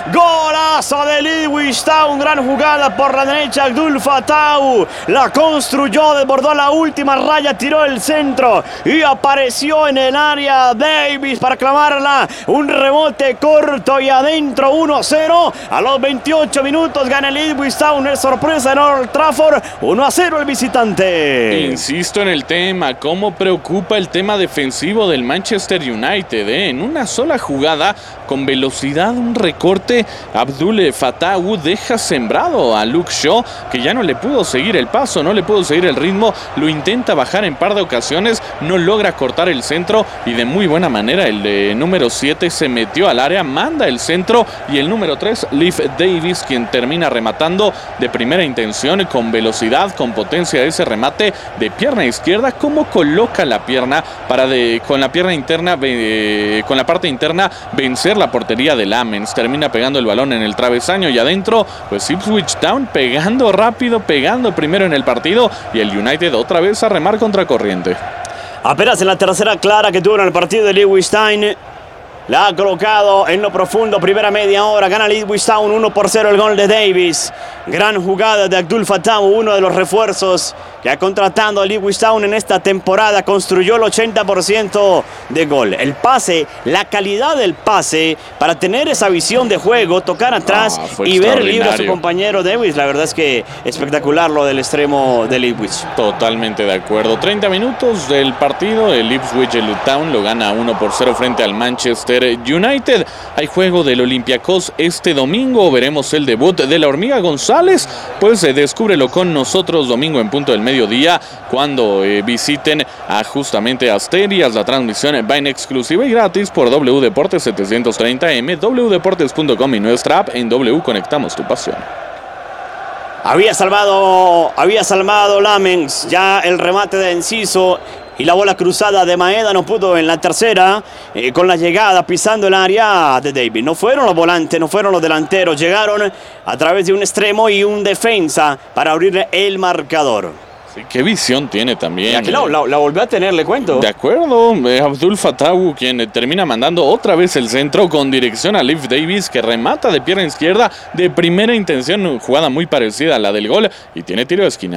Golazo del Ipswich Town, gran jugada por la derecha. Abdul Fattah la construyó, desbordó la última raya, tiró el centro y apareció en el área Davis para clamarla. Un rebote corto y adentro, 1-0. A los 28 minutos gana el Ipswich Town. Es sorpresa en Old Trafford, 1-0 el visitante. Insisto en el tema, cómo preocupa el tema defensivo del Manchester United. En una sola jugada, con velocidad, un recorte, Abdul Fattah deja sembrado a Luke Shaw, que ya no le pudo seguir el paso, no le pudo seguir el ritmo, lo intenta bajar en par de ocasiones, no logra cortar el centro y de muy buena manera el de número 7 se metió al área, manda el centro y el número 3, Leif Davis, quien termina rematando de primera intención, con velocidad, con potencia ese remate de pierna izquierda, cómo coloca la pierna para con la pierna interna, con la parte interna vencer la portería de Lamens, termina pegando el balón en el travesaño y adentro, pues Ipswich Town pegando rápido, pegando primero en el partido y el United otra vez a remar contra corriente. Apenas en la tercera clara que tuvo en el partido de Ipswich Town, la ha colocado en lo profundo, primera media hora, gana el Ipswich Town 1-0 el gol de Davis. Gran jugada de Abdul Fattah, uno de los refuerzos que ha contratado al Ipswich Town en esta temporada, construyó el 80% de gol. El pase, la calidad del pase para tener esa visión de juego, tocar atrás y ver libre a su compañero Davis. La verdad es que espectacular lo del extremo del Ipswich. Totalmente de acuerdo. 30 minutos del partido, el Ipswich Town lo gana 1-0 frente al Manchester United. Hay juego del Olympiacos este domingo, veremos el debut de la Hormiga González, pues descúbrelo con nosotros domingo en punto del mediodía cuando visiten justamente Asterias. La transmisión va en exclusiva y gratis por W Deportes 730M, wdeportes.com y nuestra app en W Conectamos tu pasión. Había salvado Lamens, ya el remate de Enciso y la bola cruzada de Maeda no pudo en la tercera, con la llegada pisando el área de Davis. No fueron los volantes, no fueron los delanteros, llegaron a través de un extremo y un defensa para abrirle el marcador. Sí, qué visión tiene también. Y aquí la volvió a tener, le cuento. De acuerdo, Abdul Fattah, quien termina mandando otra vez el centro con dirección a Leif Davis, que remata de pierna izquierda de primera intención, jugada muy parecida a la del gol y tiene tiro de esquina.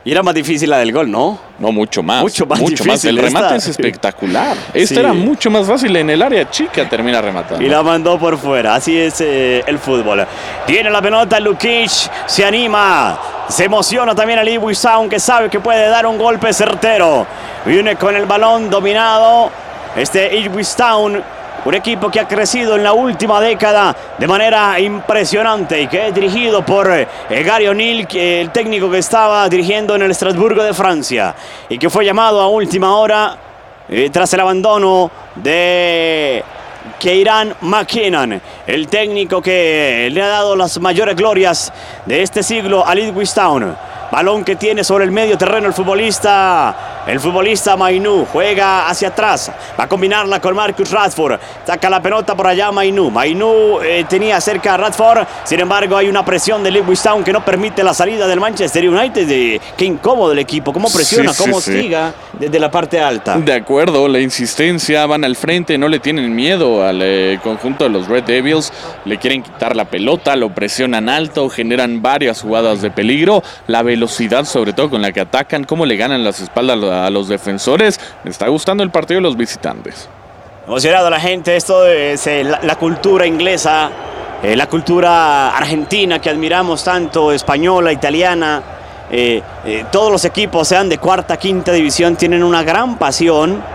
Y era más difícil la del gol, ¿no? No, mucho más. Mucho más difícil. El remate es espectacular. Esta era mucho más fácil. En el área chica termina rematando. Y la mandó por fuera. Así es el fútbol. Tiene la pelota Lukic. Se anima. Se emociona también el Ipswich Town, que sabe que puede dar un golpe certero. Viene con el balón dominado. Ipswich Town, un equipo que ha crecido en la última década de manera impresionante y que es dirigido por Gary O'Neill, el técnico que estaba dirigiendo en el Estrasburgo de Francia y que fue llamado a última hora tras el abandono de Kieran McKinnon, el técnico que le ha dado las mayores glorias de este siglo al Ipswich Town. Balón que tiene sobre el medio terreno el futbolista Mainoo. Juega hacia atrás. Va a combinarla con Marcus Rashford. Saca la pelota por allá Mainoo. Mainoo tenía cerca a Rashford. Sin embargo, hay una presión del Ipswich Town que no permite la salida del Manchester United. Qué incómodo el equipo. Cómo presiona, cómo hostiga desde la parte alta. De acuerdo, la insistencia, van al frente, no le tienen miedo al conjunto de los Red Devils. Le quieren quitar la pelota, lo presionan alto, generan varias jugadas de peligro. La velocidad, sobre todo con la que atacan, cómo le ganan las espaldas a los defensores. Me está gustando el partido de los visitantes. Emocionado la gente. Esto es la cultura inglesa, la cultura argentina que admiramos tanto, española, italiana. Todos los equipos, sean de cuarta, quinta división, tienen una gran pasión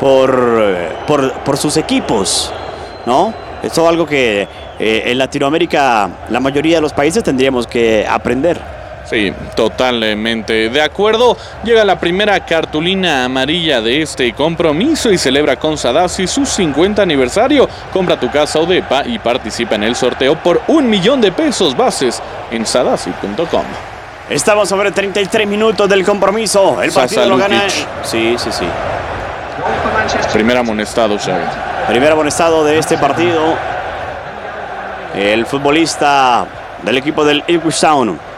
por sus equipos, ¿no? Esto es algo que en Latinoamérica la mayoría de los países tendríamos que aprender. Sí, totalmente de acuerdo. Llega la primera cartulina amarilla de este compromiso y celebra con Sadasi su 50 aniversario. Compra tu casa o depa y participa en el sorteo por $1,000,000. Bases en sadasi.com. Estamos sobre 33 minutos del compromiso. El partido lo gana. Sí. Primer amonestado, Xavi. Primer amonestado de este partido. El futbolista del equipo del Ipswich Town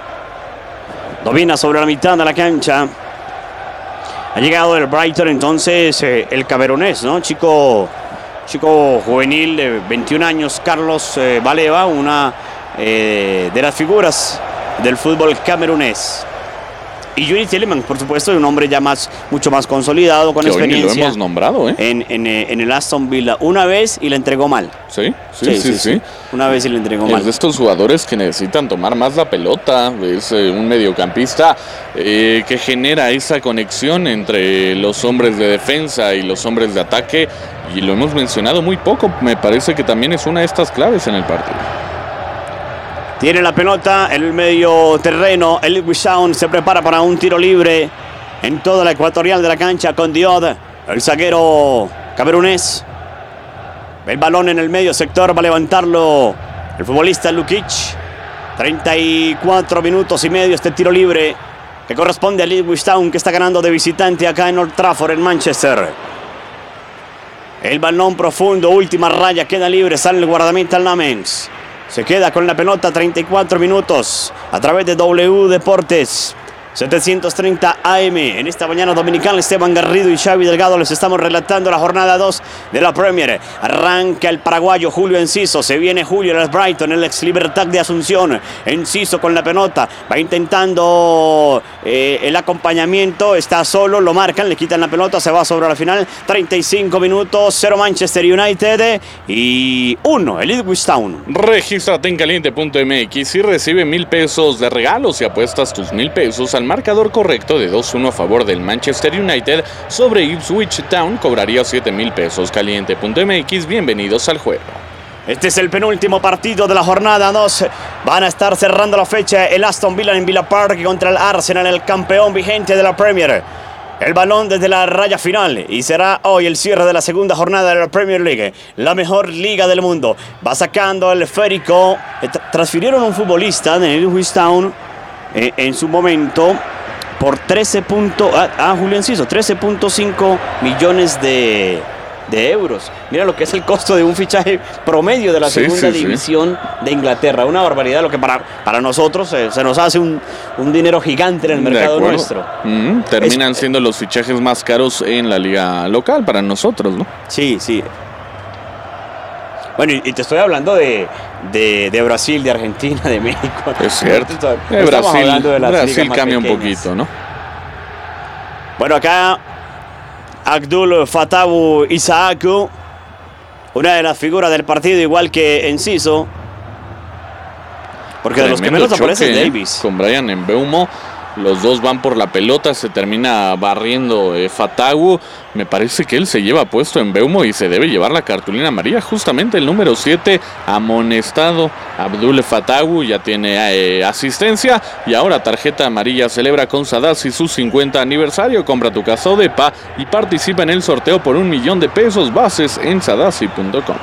domina sobre la mitad de la cancha. Ha llegado el Brighton entonces el camerunés, ¿no? Chico juvenil de 21 años, Carlos Baleba, una de las figuras del fútbol camerunés. Y Yuri Tielemans, por supuesto, un hombre ya mucho más consolidado, con experiencia. Lo hemos nombrado, en el Aston Villa una vez y la entregó mal. Sí. Una vez y la entregó mal. Es de estos jugadores que necesitan tomar más la pelota. Es un mediocampista que genera esa conexión entre los hombres de defensa y los hombres de ataque. Y lo hemos mencionado muy poco. Me parece que también es una de estas claves en el partido. Tiene la pelota en el medio terreno. El Ipswich Town se prepara para un tiro libre en toda la ecuatorial de la cancha con Diod, el zaguero camerunés. El balón en el medio sector, va a levantarlo el futbolista Lukic. 34 minutos y medio este tiro libre que corresponde al Ipswich Town, que está ganando de visitante acá en Old Trafford, en Manchester. El balón profundo, última raya, queda libre, sale el guardameta Lamens. Se queda con la pelota 34 minutos a través de W Deportes 730 AM. En esta mañana dominical, Esteban Garrido y Xavi Delgado les estamos relatando la jornada 2 de la Premier. Arranca el paraguayo Julio Enciso. Se viene Julio el Brighton, el ex Libertad de Asunción. Enciso con la pelota. Va intentando el acompañamiento. Está solo, lo marcan, le quitan la pelota. Se va sobre la final. 35 minutos, 0 Manchester United y 1 el Ipswich Town. Regístrate en caliente.mx y recibe $1,000 de regalos si apuestas tus $1,000 al marcador correcto de 2-1 a favor del Manchester United sobre Ipswich Town. Cobraría $7,000. Caliente.mx, bienvenidos al juego. Este es el penúltimo partido de la jornada 2. Van a estar cerrando la fecha el Aston Villa en Villa Park contra el Arsenal, el campeón vigente de la Premier. El balón desde la raya final y será hoy el cierre de la segunda jornada de la Premier League, la mejor liga del mundo. Va sacando el esférico. Transfirieron a un futbolista de Ipswich Town en su momento por 13.5 millones de euros. Mira lo que es el costo de un fichaje promedio de la segunda división de Inglaterra. Una barbaridad, lo que para nosotros se nos hace un dinero gigante en el mercado nuestro. Terminan siendo los fichajes más caros en la liga local para nosotros, ¿no? Sí. Bueno, y te estoy hablando de Brasil, de Argentina, de México. Es cierto. Brasil cambia un poquito, ¿no? Bueno, acá Abdul Fatawu Issahaku, una de las figuras del partido, igual que Enciso. Porque tremendo, de los que menos aparece es Davis. Con Bryan Mbeumo, los dos van por la pelota, se termina barriendo Fatawu. Me parece que él se lleva puesto en Mbeumo y se debe llevar la cartulina amarilla. Justamente el número 7, amonestado. Abdul Fatawu ya tiene asistencia y ahora tarjeta amarilla. Celebra con Sadasi su 50 aniversario. Compra tu casa Odepa y participa en el sorteo por $1,000,000. Bases en sadasi.com.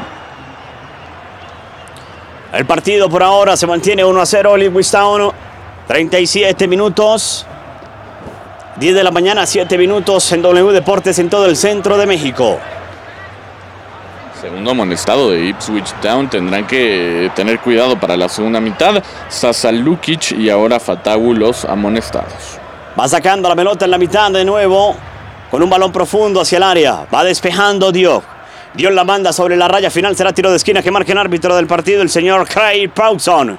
El partido por ahora se mantiene 1-0 Lewistown. 37 minutos. 10 de la mañana, 7 minutos en W Deportes en todo el centro de México. Segundo amonestado de Ipswich Town. Tendrán que tener cuidado para la segunda mitad. Sasa Lukic y ahora Fatawu los amonestados. Va sacando la pelota en la mitad de nuevo. Con un balón profundo hacia el área. Va despejando Diop. Diop la manda sobre la raya final. Será tiro de esquina que marca el árbitro del partido, el señor Craig Pawson.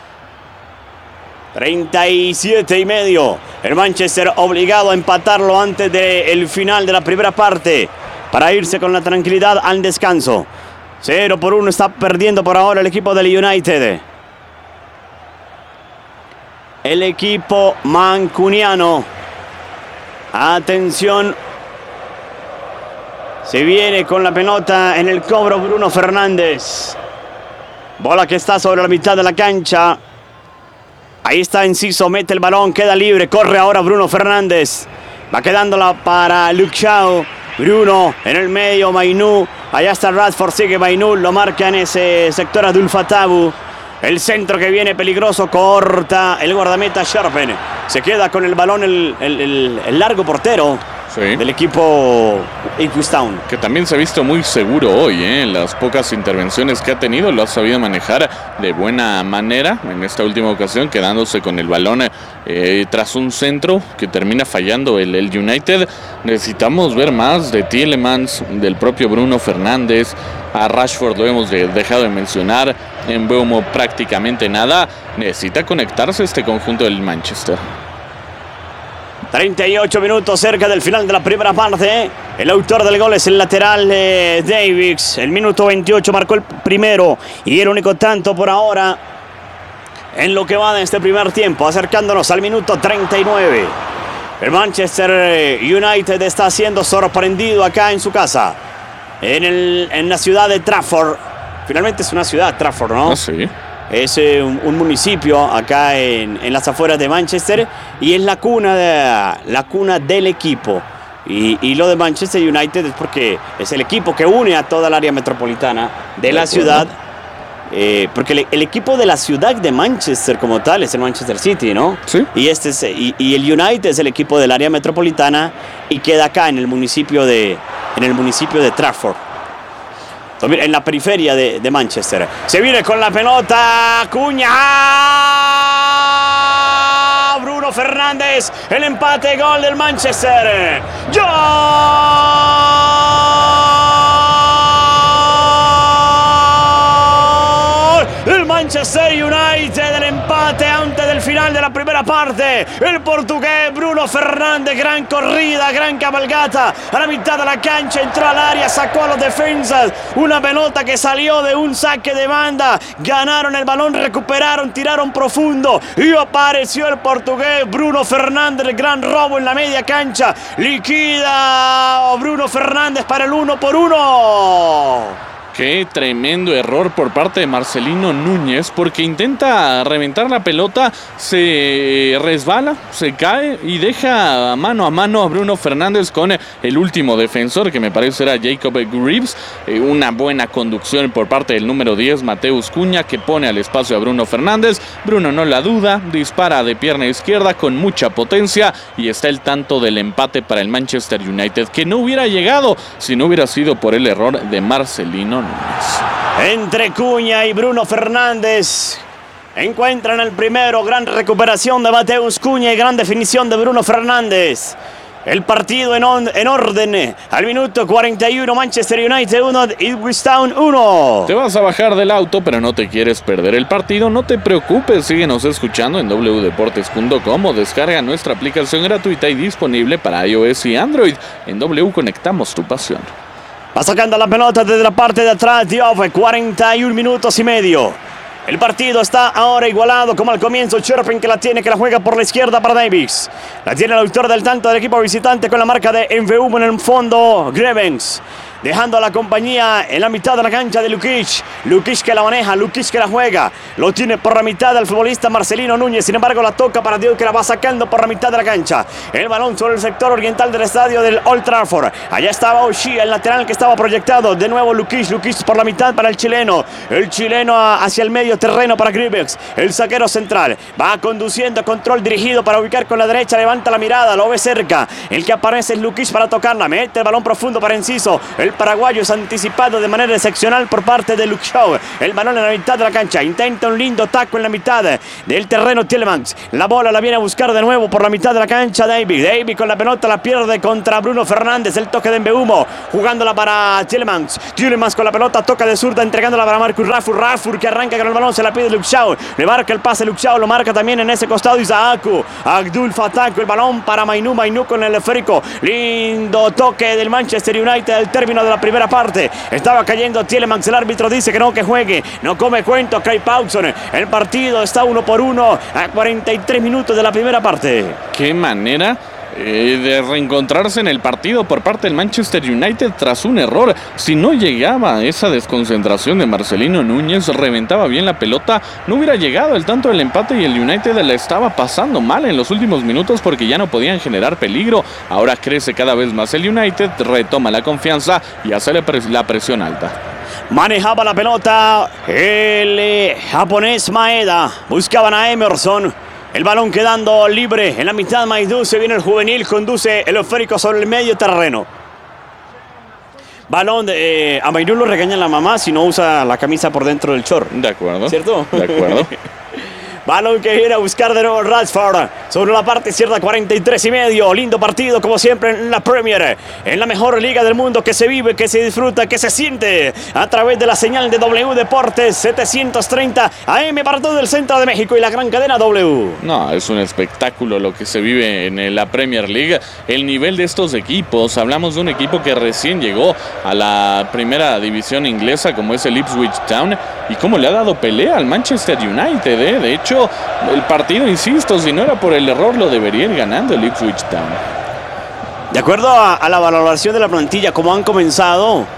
37,5. El Manchester obligado a empatarlo antes del final de la primera parte para irse con la tranquilidad al descanso. 0-1 está perdiendo por ahora el equipo del United. El equipo mancuniano. Atención. Se viene con la pelota en el cobro Bruno Fernández. Bola que está sobre la mitad de la cancha. Ahí está Enciso, mete el balón, queda libre, corre ahora Bruno Fernández. Va quedándola para Luke Shaw. Bruno en el medio, Mainú. Allá está Radford, sigue Mainú, lo marca en ese sector Abdul Fatawu. El centro que viene peligroso, corta el guardameta Sharpen. Se queda con el balón el largo portero. Sí. Del equipo Ipswich Town. Que también se ha visto muy seguro hoy, en las pocas intervenciones que ha tenido, lo ha sabido manejar de buena manera. En esta última ocasión quedándose con el balón tras un centro que termina fallando el United. Necesitamos ver más de Tielemans, del propio Bruno Fernández. A Rashford lo hemos dejado de mencionar. En Mbeumo prácticamente nada. Necesita conectarse este conjunto del Manchester. 38 minutos cerca del final de la primera parte. El autor del gol es el lateral Davis. El minuto 28 marcó el primero y el único tanto por ahora en lo que va de este primer tiempo, acercándonos al minuto 39. El Manchester United está siendo sorprendido acá en su casa, en la ciudad de Trafford. Finalmente es una ciudad, Trafford, ¿no? Ah, sí. Es un municipio acá en las afueras de Manchester y es la cuna del equipo. Y lo de Manchester United es porque es el equipo que une a toda el área metropolitana de la ciudad. Porque el equipo de la ciudad de Manchester como tal es el Manchester City, ¿no? Sí. Y el United es el equipo del área metropolitana y queda acá en el municipio de Trafford. En la periferia de Manchester. Se viene con la pelota Cuña. Bruno Fernández. El empate, gol del Manchester. El Manchester United, el empate antes del final de la primera parte. El portugués Bruno Fernández, gran corrida, gran cabalgata a la mitad de la cancha, entró al área, sacó a los defensas, una pelota que salió de un saque de banda, ganaron el balón, recuperaron, tiraron profundo y apareció el portugués Bruno Fernández, el gran robo en la media cancha, liquida Bruno Fernández para el 1-1. Qué tremendo error por parte de Marcelino Núñez, porque intenta reventar la pelota, se resbala, se cae y deja mano a mano a Bruno Fernández con el último defensor, que me parece era Jacob Greaves. Una buena conducción por parte del número 10, Mateus Cunha, que pone al espacio a Bruno Fernández. Bruno no la duda, dispara de pierna izquierda con mucha potencia y está el tanto del empate para el Manchester United, que no hubiera llegado si no hubiera sido por el error de Marcelino Núñez. Entre Cuña y Bruno Fernández encuentran el primero, gran recuperación de Mateus Cuña y gran definición de Bruno Fernández. El partido en orden. Al minuto 41, Manchester United 1, Ipswich Town 1. Te vas a bajar del auto, pero no te quieres perder el partido. No te preocupes, síguenos escuchando en wdeportes.com o descarga nuestra aplicación gratuita y disponible para iOS y Android. En W conectamos tu pasión. Va sacando la pelota desde la parte de atrás, Diop, 41 minutos y medio. El partido está ahora igualado como al comienzo. Cherpin que la tiene, que la juega por la izquierda para Davies. La tiene el autor del tanto del equipo visitante con la marca de MVU en el fondo, Grevens. Dejando a la compañía en la mitad de la cancha de Lukic. Lukic que la maneja, Lukic que la juega. Lo tiene por la mitad del futbolista Marcelino Núñez. Sin embargo, la toca para Diop, que la va sacando por la mitad de la cancha. El balón sobre el sector oriental del estadio del Old Trafford. Allá estaba O'Shea, el lateral que estaba proyectado. De nuevo Lukic por la mitad para el chileno. El chileno hacia el medio terreno para Grivex. El zaguero central. Va conduciendo, control dirigido para ubicar con la derecha. Levanta la mirada, lo ve cerca. El que aparece es Lukic para tocarla. Mete el balón profundo para Enciso. El paraguayo es anticipado de manera excepcional por parte de Luke Shaw. El balón en la mitad de la cancha. Intenta un lindo taco en la mitad del terreno Tielemans. La bola la viene a buscar de nuevo por la mitad de la cancha David con la pelota la pierde contra Bruno Fernández. El toque de Mbeumo. Jugándola para Tielemans. Tielemans con la pelota toca de zurda entregándola para Marcus Rashford. Rashford que arranca con el balón. Se la pide Luke Shaw. Le marca el pase Luke Shaw. Lo marca también en ese costado Isaacu. Abdul Fattah con el balón para Mainu. Mainu con el esférico. Lindo toque del Manchester United al término de la primera parte. Estaba cayendo Tielemans. El árbitro dice que no, que juegue. No come cuento Craig Pawson. El partido está 1-1 a 43 minutos de la primera parte. Qué manera de reencontrarse en el partido por parte del Manchester United tras un error. Si no llegaba esa desconcentración de Marcelino Núñez, reventaba bien la pelota, no hubiera llegado el tanto del empate y el United la estaba pasando mal en los últimos minutos porque ya no podían generar peligro. Ahora crece cada vez más el United, retoma la confianza y hace la presión alta. Manejaba la pelota el japonés Maeda. Buscaban a Emerson. El balón quedando libre en la mitad. Maidou, se viene el juvenil, conduce el esférico sobre el medio terreno. Balón a Maidou lo regaña la mamá si no usa la camisa por dentro del short. De acuerdo. ¿Cierto? De acuerdo. Balón que viene a buscar de nuevo Rashford sobre la parte izquierda, 43.5. Lindo partido como siempre en la Premier, en la mejor liga del mundo, que se vive, que se disfruta, que se siente a través de la señal de W Deportes 730 AM para todo el centro de México y la gran cadena W. No, es un espectáculo lo que se vive en la Premier League. El nivel de estos equipos, hablamos de un equipo que recién llegó a la primera división inglesa como es el Ipswich Town y cómo le ha dado pelea al Manchester United, De hecho, el partido, insisto, si no era por el error, lo debería ir ganando el Ipswich Town. De acuerdo a la valoración de la plantilla, como han comenzado,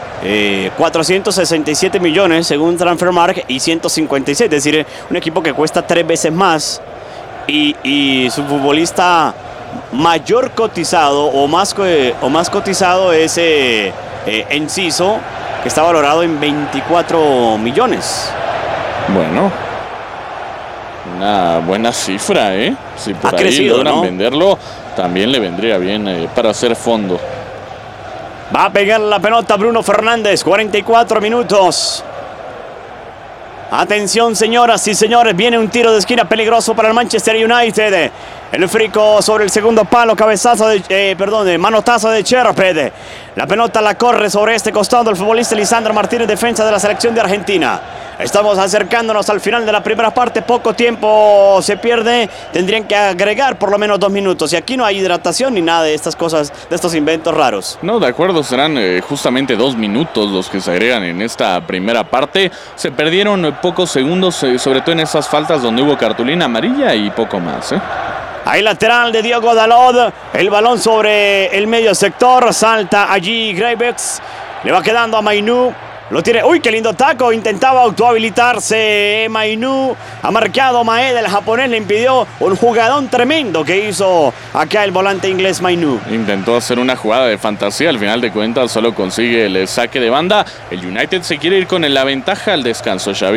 467 millones según Transfermarkt y 156, es decir, un equipo que cuesta 3 veces más y su futbolista mayor cotizado o más cotizado es Enciso, que está valorado en 24 millones. Bueno, una buena cifra, Si por ahí crecido, logran ¿no? venderlo, también le vendría bien para hacer fondo. Va a pegar la pelota Bruno Fernández, 44 minutos. Atención, señoras y señores, viene un tiro de esquina peligroso para el Manchester United. El frico sobre el segundo palo, manotazo de Cherped. La pelota la corre sobre este costado el futbolista Lisandro Martínez, defensa de la selección de Argentina. Estamos acercándonos al final de la primera parte, poco tiempo se pierde, tendrían que agregar por lo menos 2 minutos y aquí no hay hidratación ni nada de estas cosas, de estos inventos raros. No, de acuerdo, serán justamente 2 minutos los que se agregan en esta primera parte. Se perdieron pocos segundos, sobre todo en esas faltas donde hubo cartulina amarilla y poco más, Hay lateral de Diogo Dalot, el balón sobre el medio sector, salta allí Gravex, le va quedando a Mainu. Lo tiene, uy, qué lindo taco, intentaba autohabilitarse Mainu, ha marcado Maeda, el japonés le impidió un jugadón tremendo que hizo acá el volante inglés Mainu. Intentó hacer una jugada de fantasía, al final de cuentas solo consigue el saque de banda. El United se quiere ir con la ventaja al descanso, Xavi.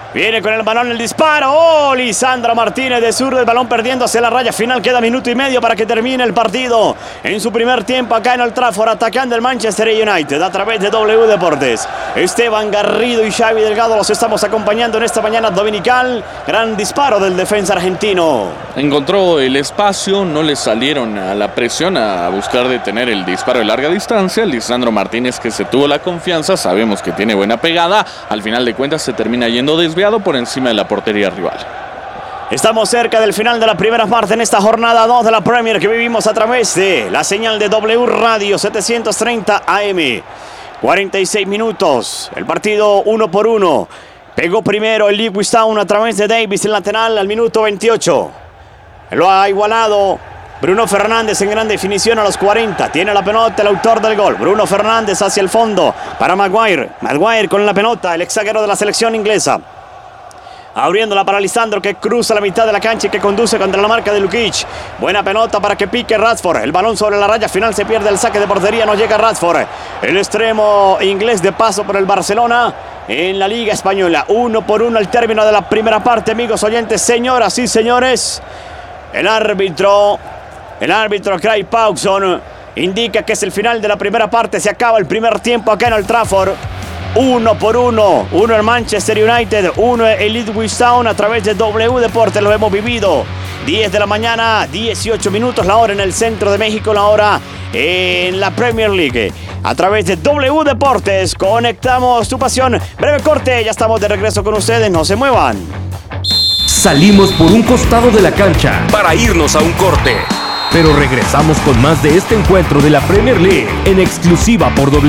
Viene con el balón el disparo. ¡Oh! Lisandro Martínez de zurda, el balón perdiendo hacia la raya final. Queda minuto y medio para que termine el partido. En su primer tiempo acá en Old Trafford, atacando el Manchester United a través de W Deportes. Esteban Garrido y Xavi Delgado los estamos acompañando en esta mañana dominical. Gran disparo del defensa argentino. Encontró el espacio, no le salieron a la presión a buscar detener el disparo de larga distancia. Lisandro Martínez, que se tuvo la confianza, sabemos que tiene buena pegada. Al final de cuentas se termina yendo desviado por encima de la portería rival. Estamos cerca del final de la primera parte en esta jornada 2 de la Premier que vivimos a través de la señal de W Radio 730 AM. 46 minutos, el partido 1-1. Pegó primero el Ipswich Town a través de Davis, el lateral, al minuto 28. Lo ha igualado Bruno Fernández en gran definición a los 40. Tiene la pelota el autor del gol. Bruno Fernández hacia el fondo para Maguire. Maguire con la pelota, el ex zaguero de la selección inglesa. Abriéndola para Lisandro, que cruza la mitad de la cancha y que conduce contra la marca de Lukic. Buena pelota para que pique Rashford. El balón sobre la raya final, se pierde el saque de portería, no llega Rashford. El extremo inglés de paso por el Barcelona en la Liga Española. 1-1 al término de la primera parte, amigos oyentes, señoras y señores. El árbitro Craig Pawson indica que es el final de la primera parte. Se acaba el primer tiempo acá en Old Trafford. 1-1. Uno el Manchester United, uno el Ipswich Town a través de W Deportes. Lo hemos vivido. 10 de la mañana, 18 minutos, la hora en el centro de México, la hora en la Premier League. A través de W Deportes, conectamos tu pasión. Breve corte, ya estamos de regreso con ustedes, no se muevan. Salimos por un costado de la cancha para irnos a un corte. Pero regresamos con más de este encuentro de la Premier League en exclusiva por W.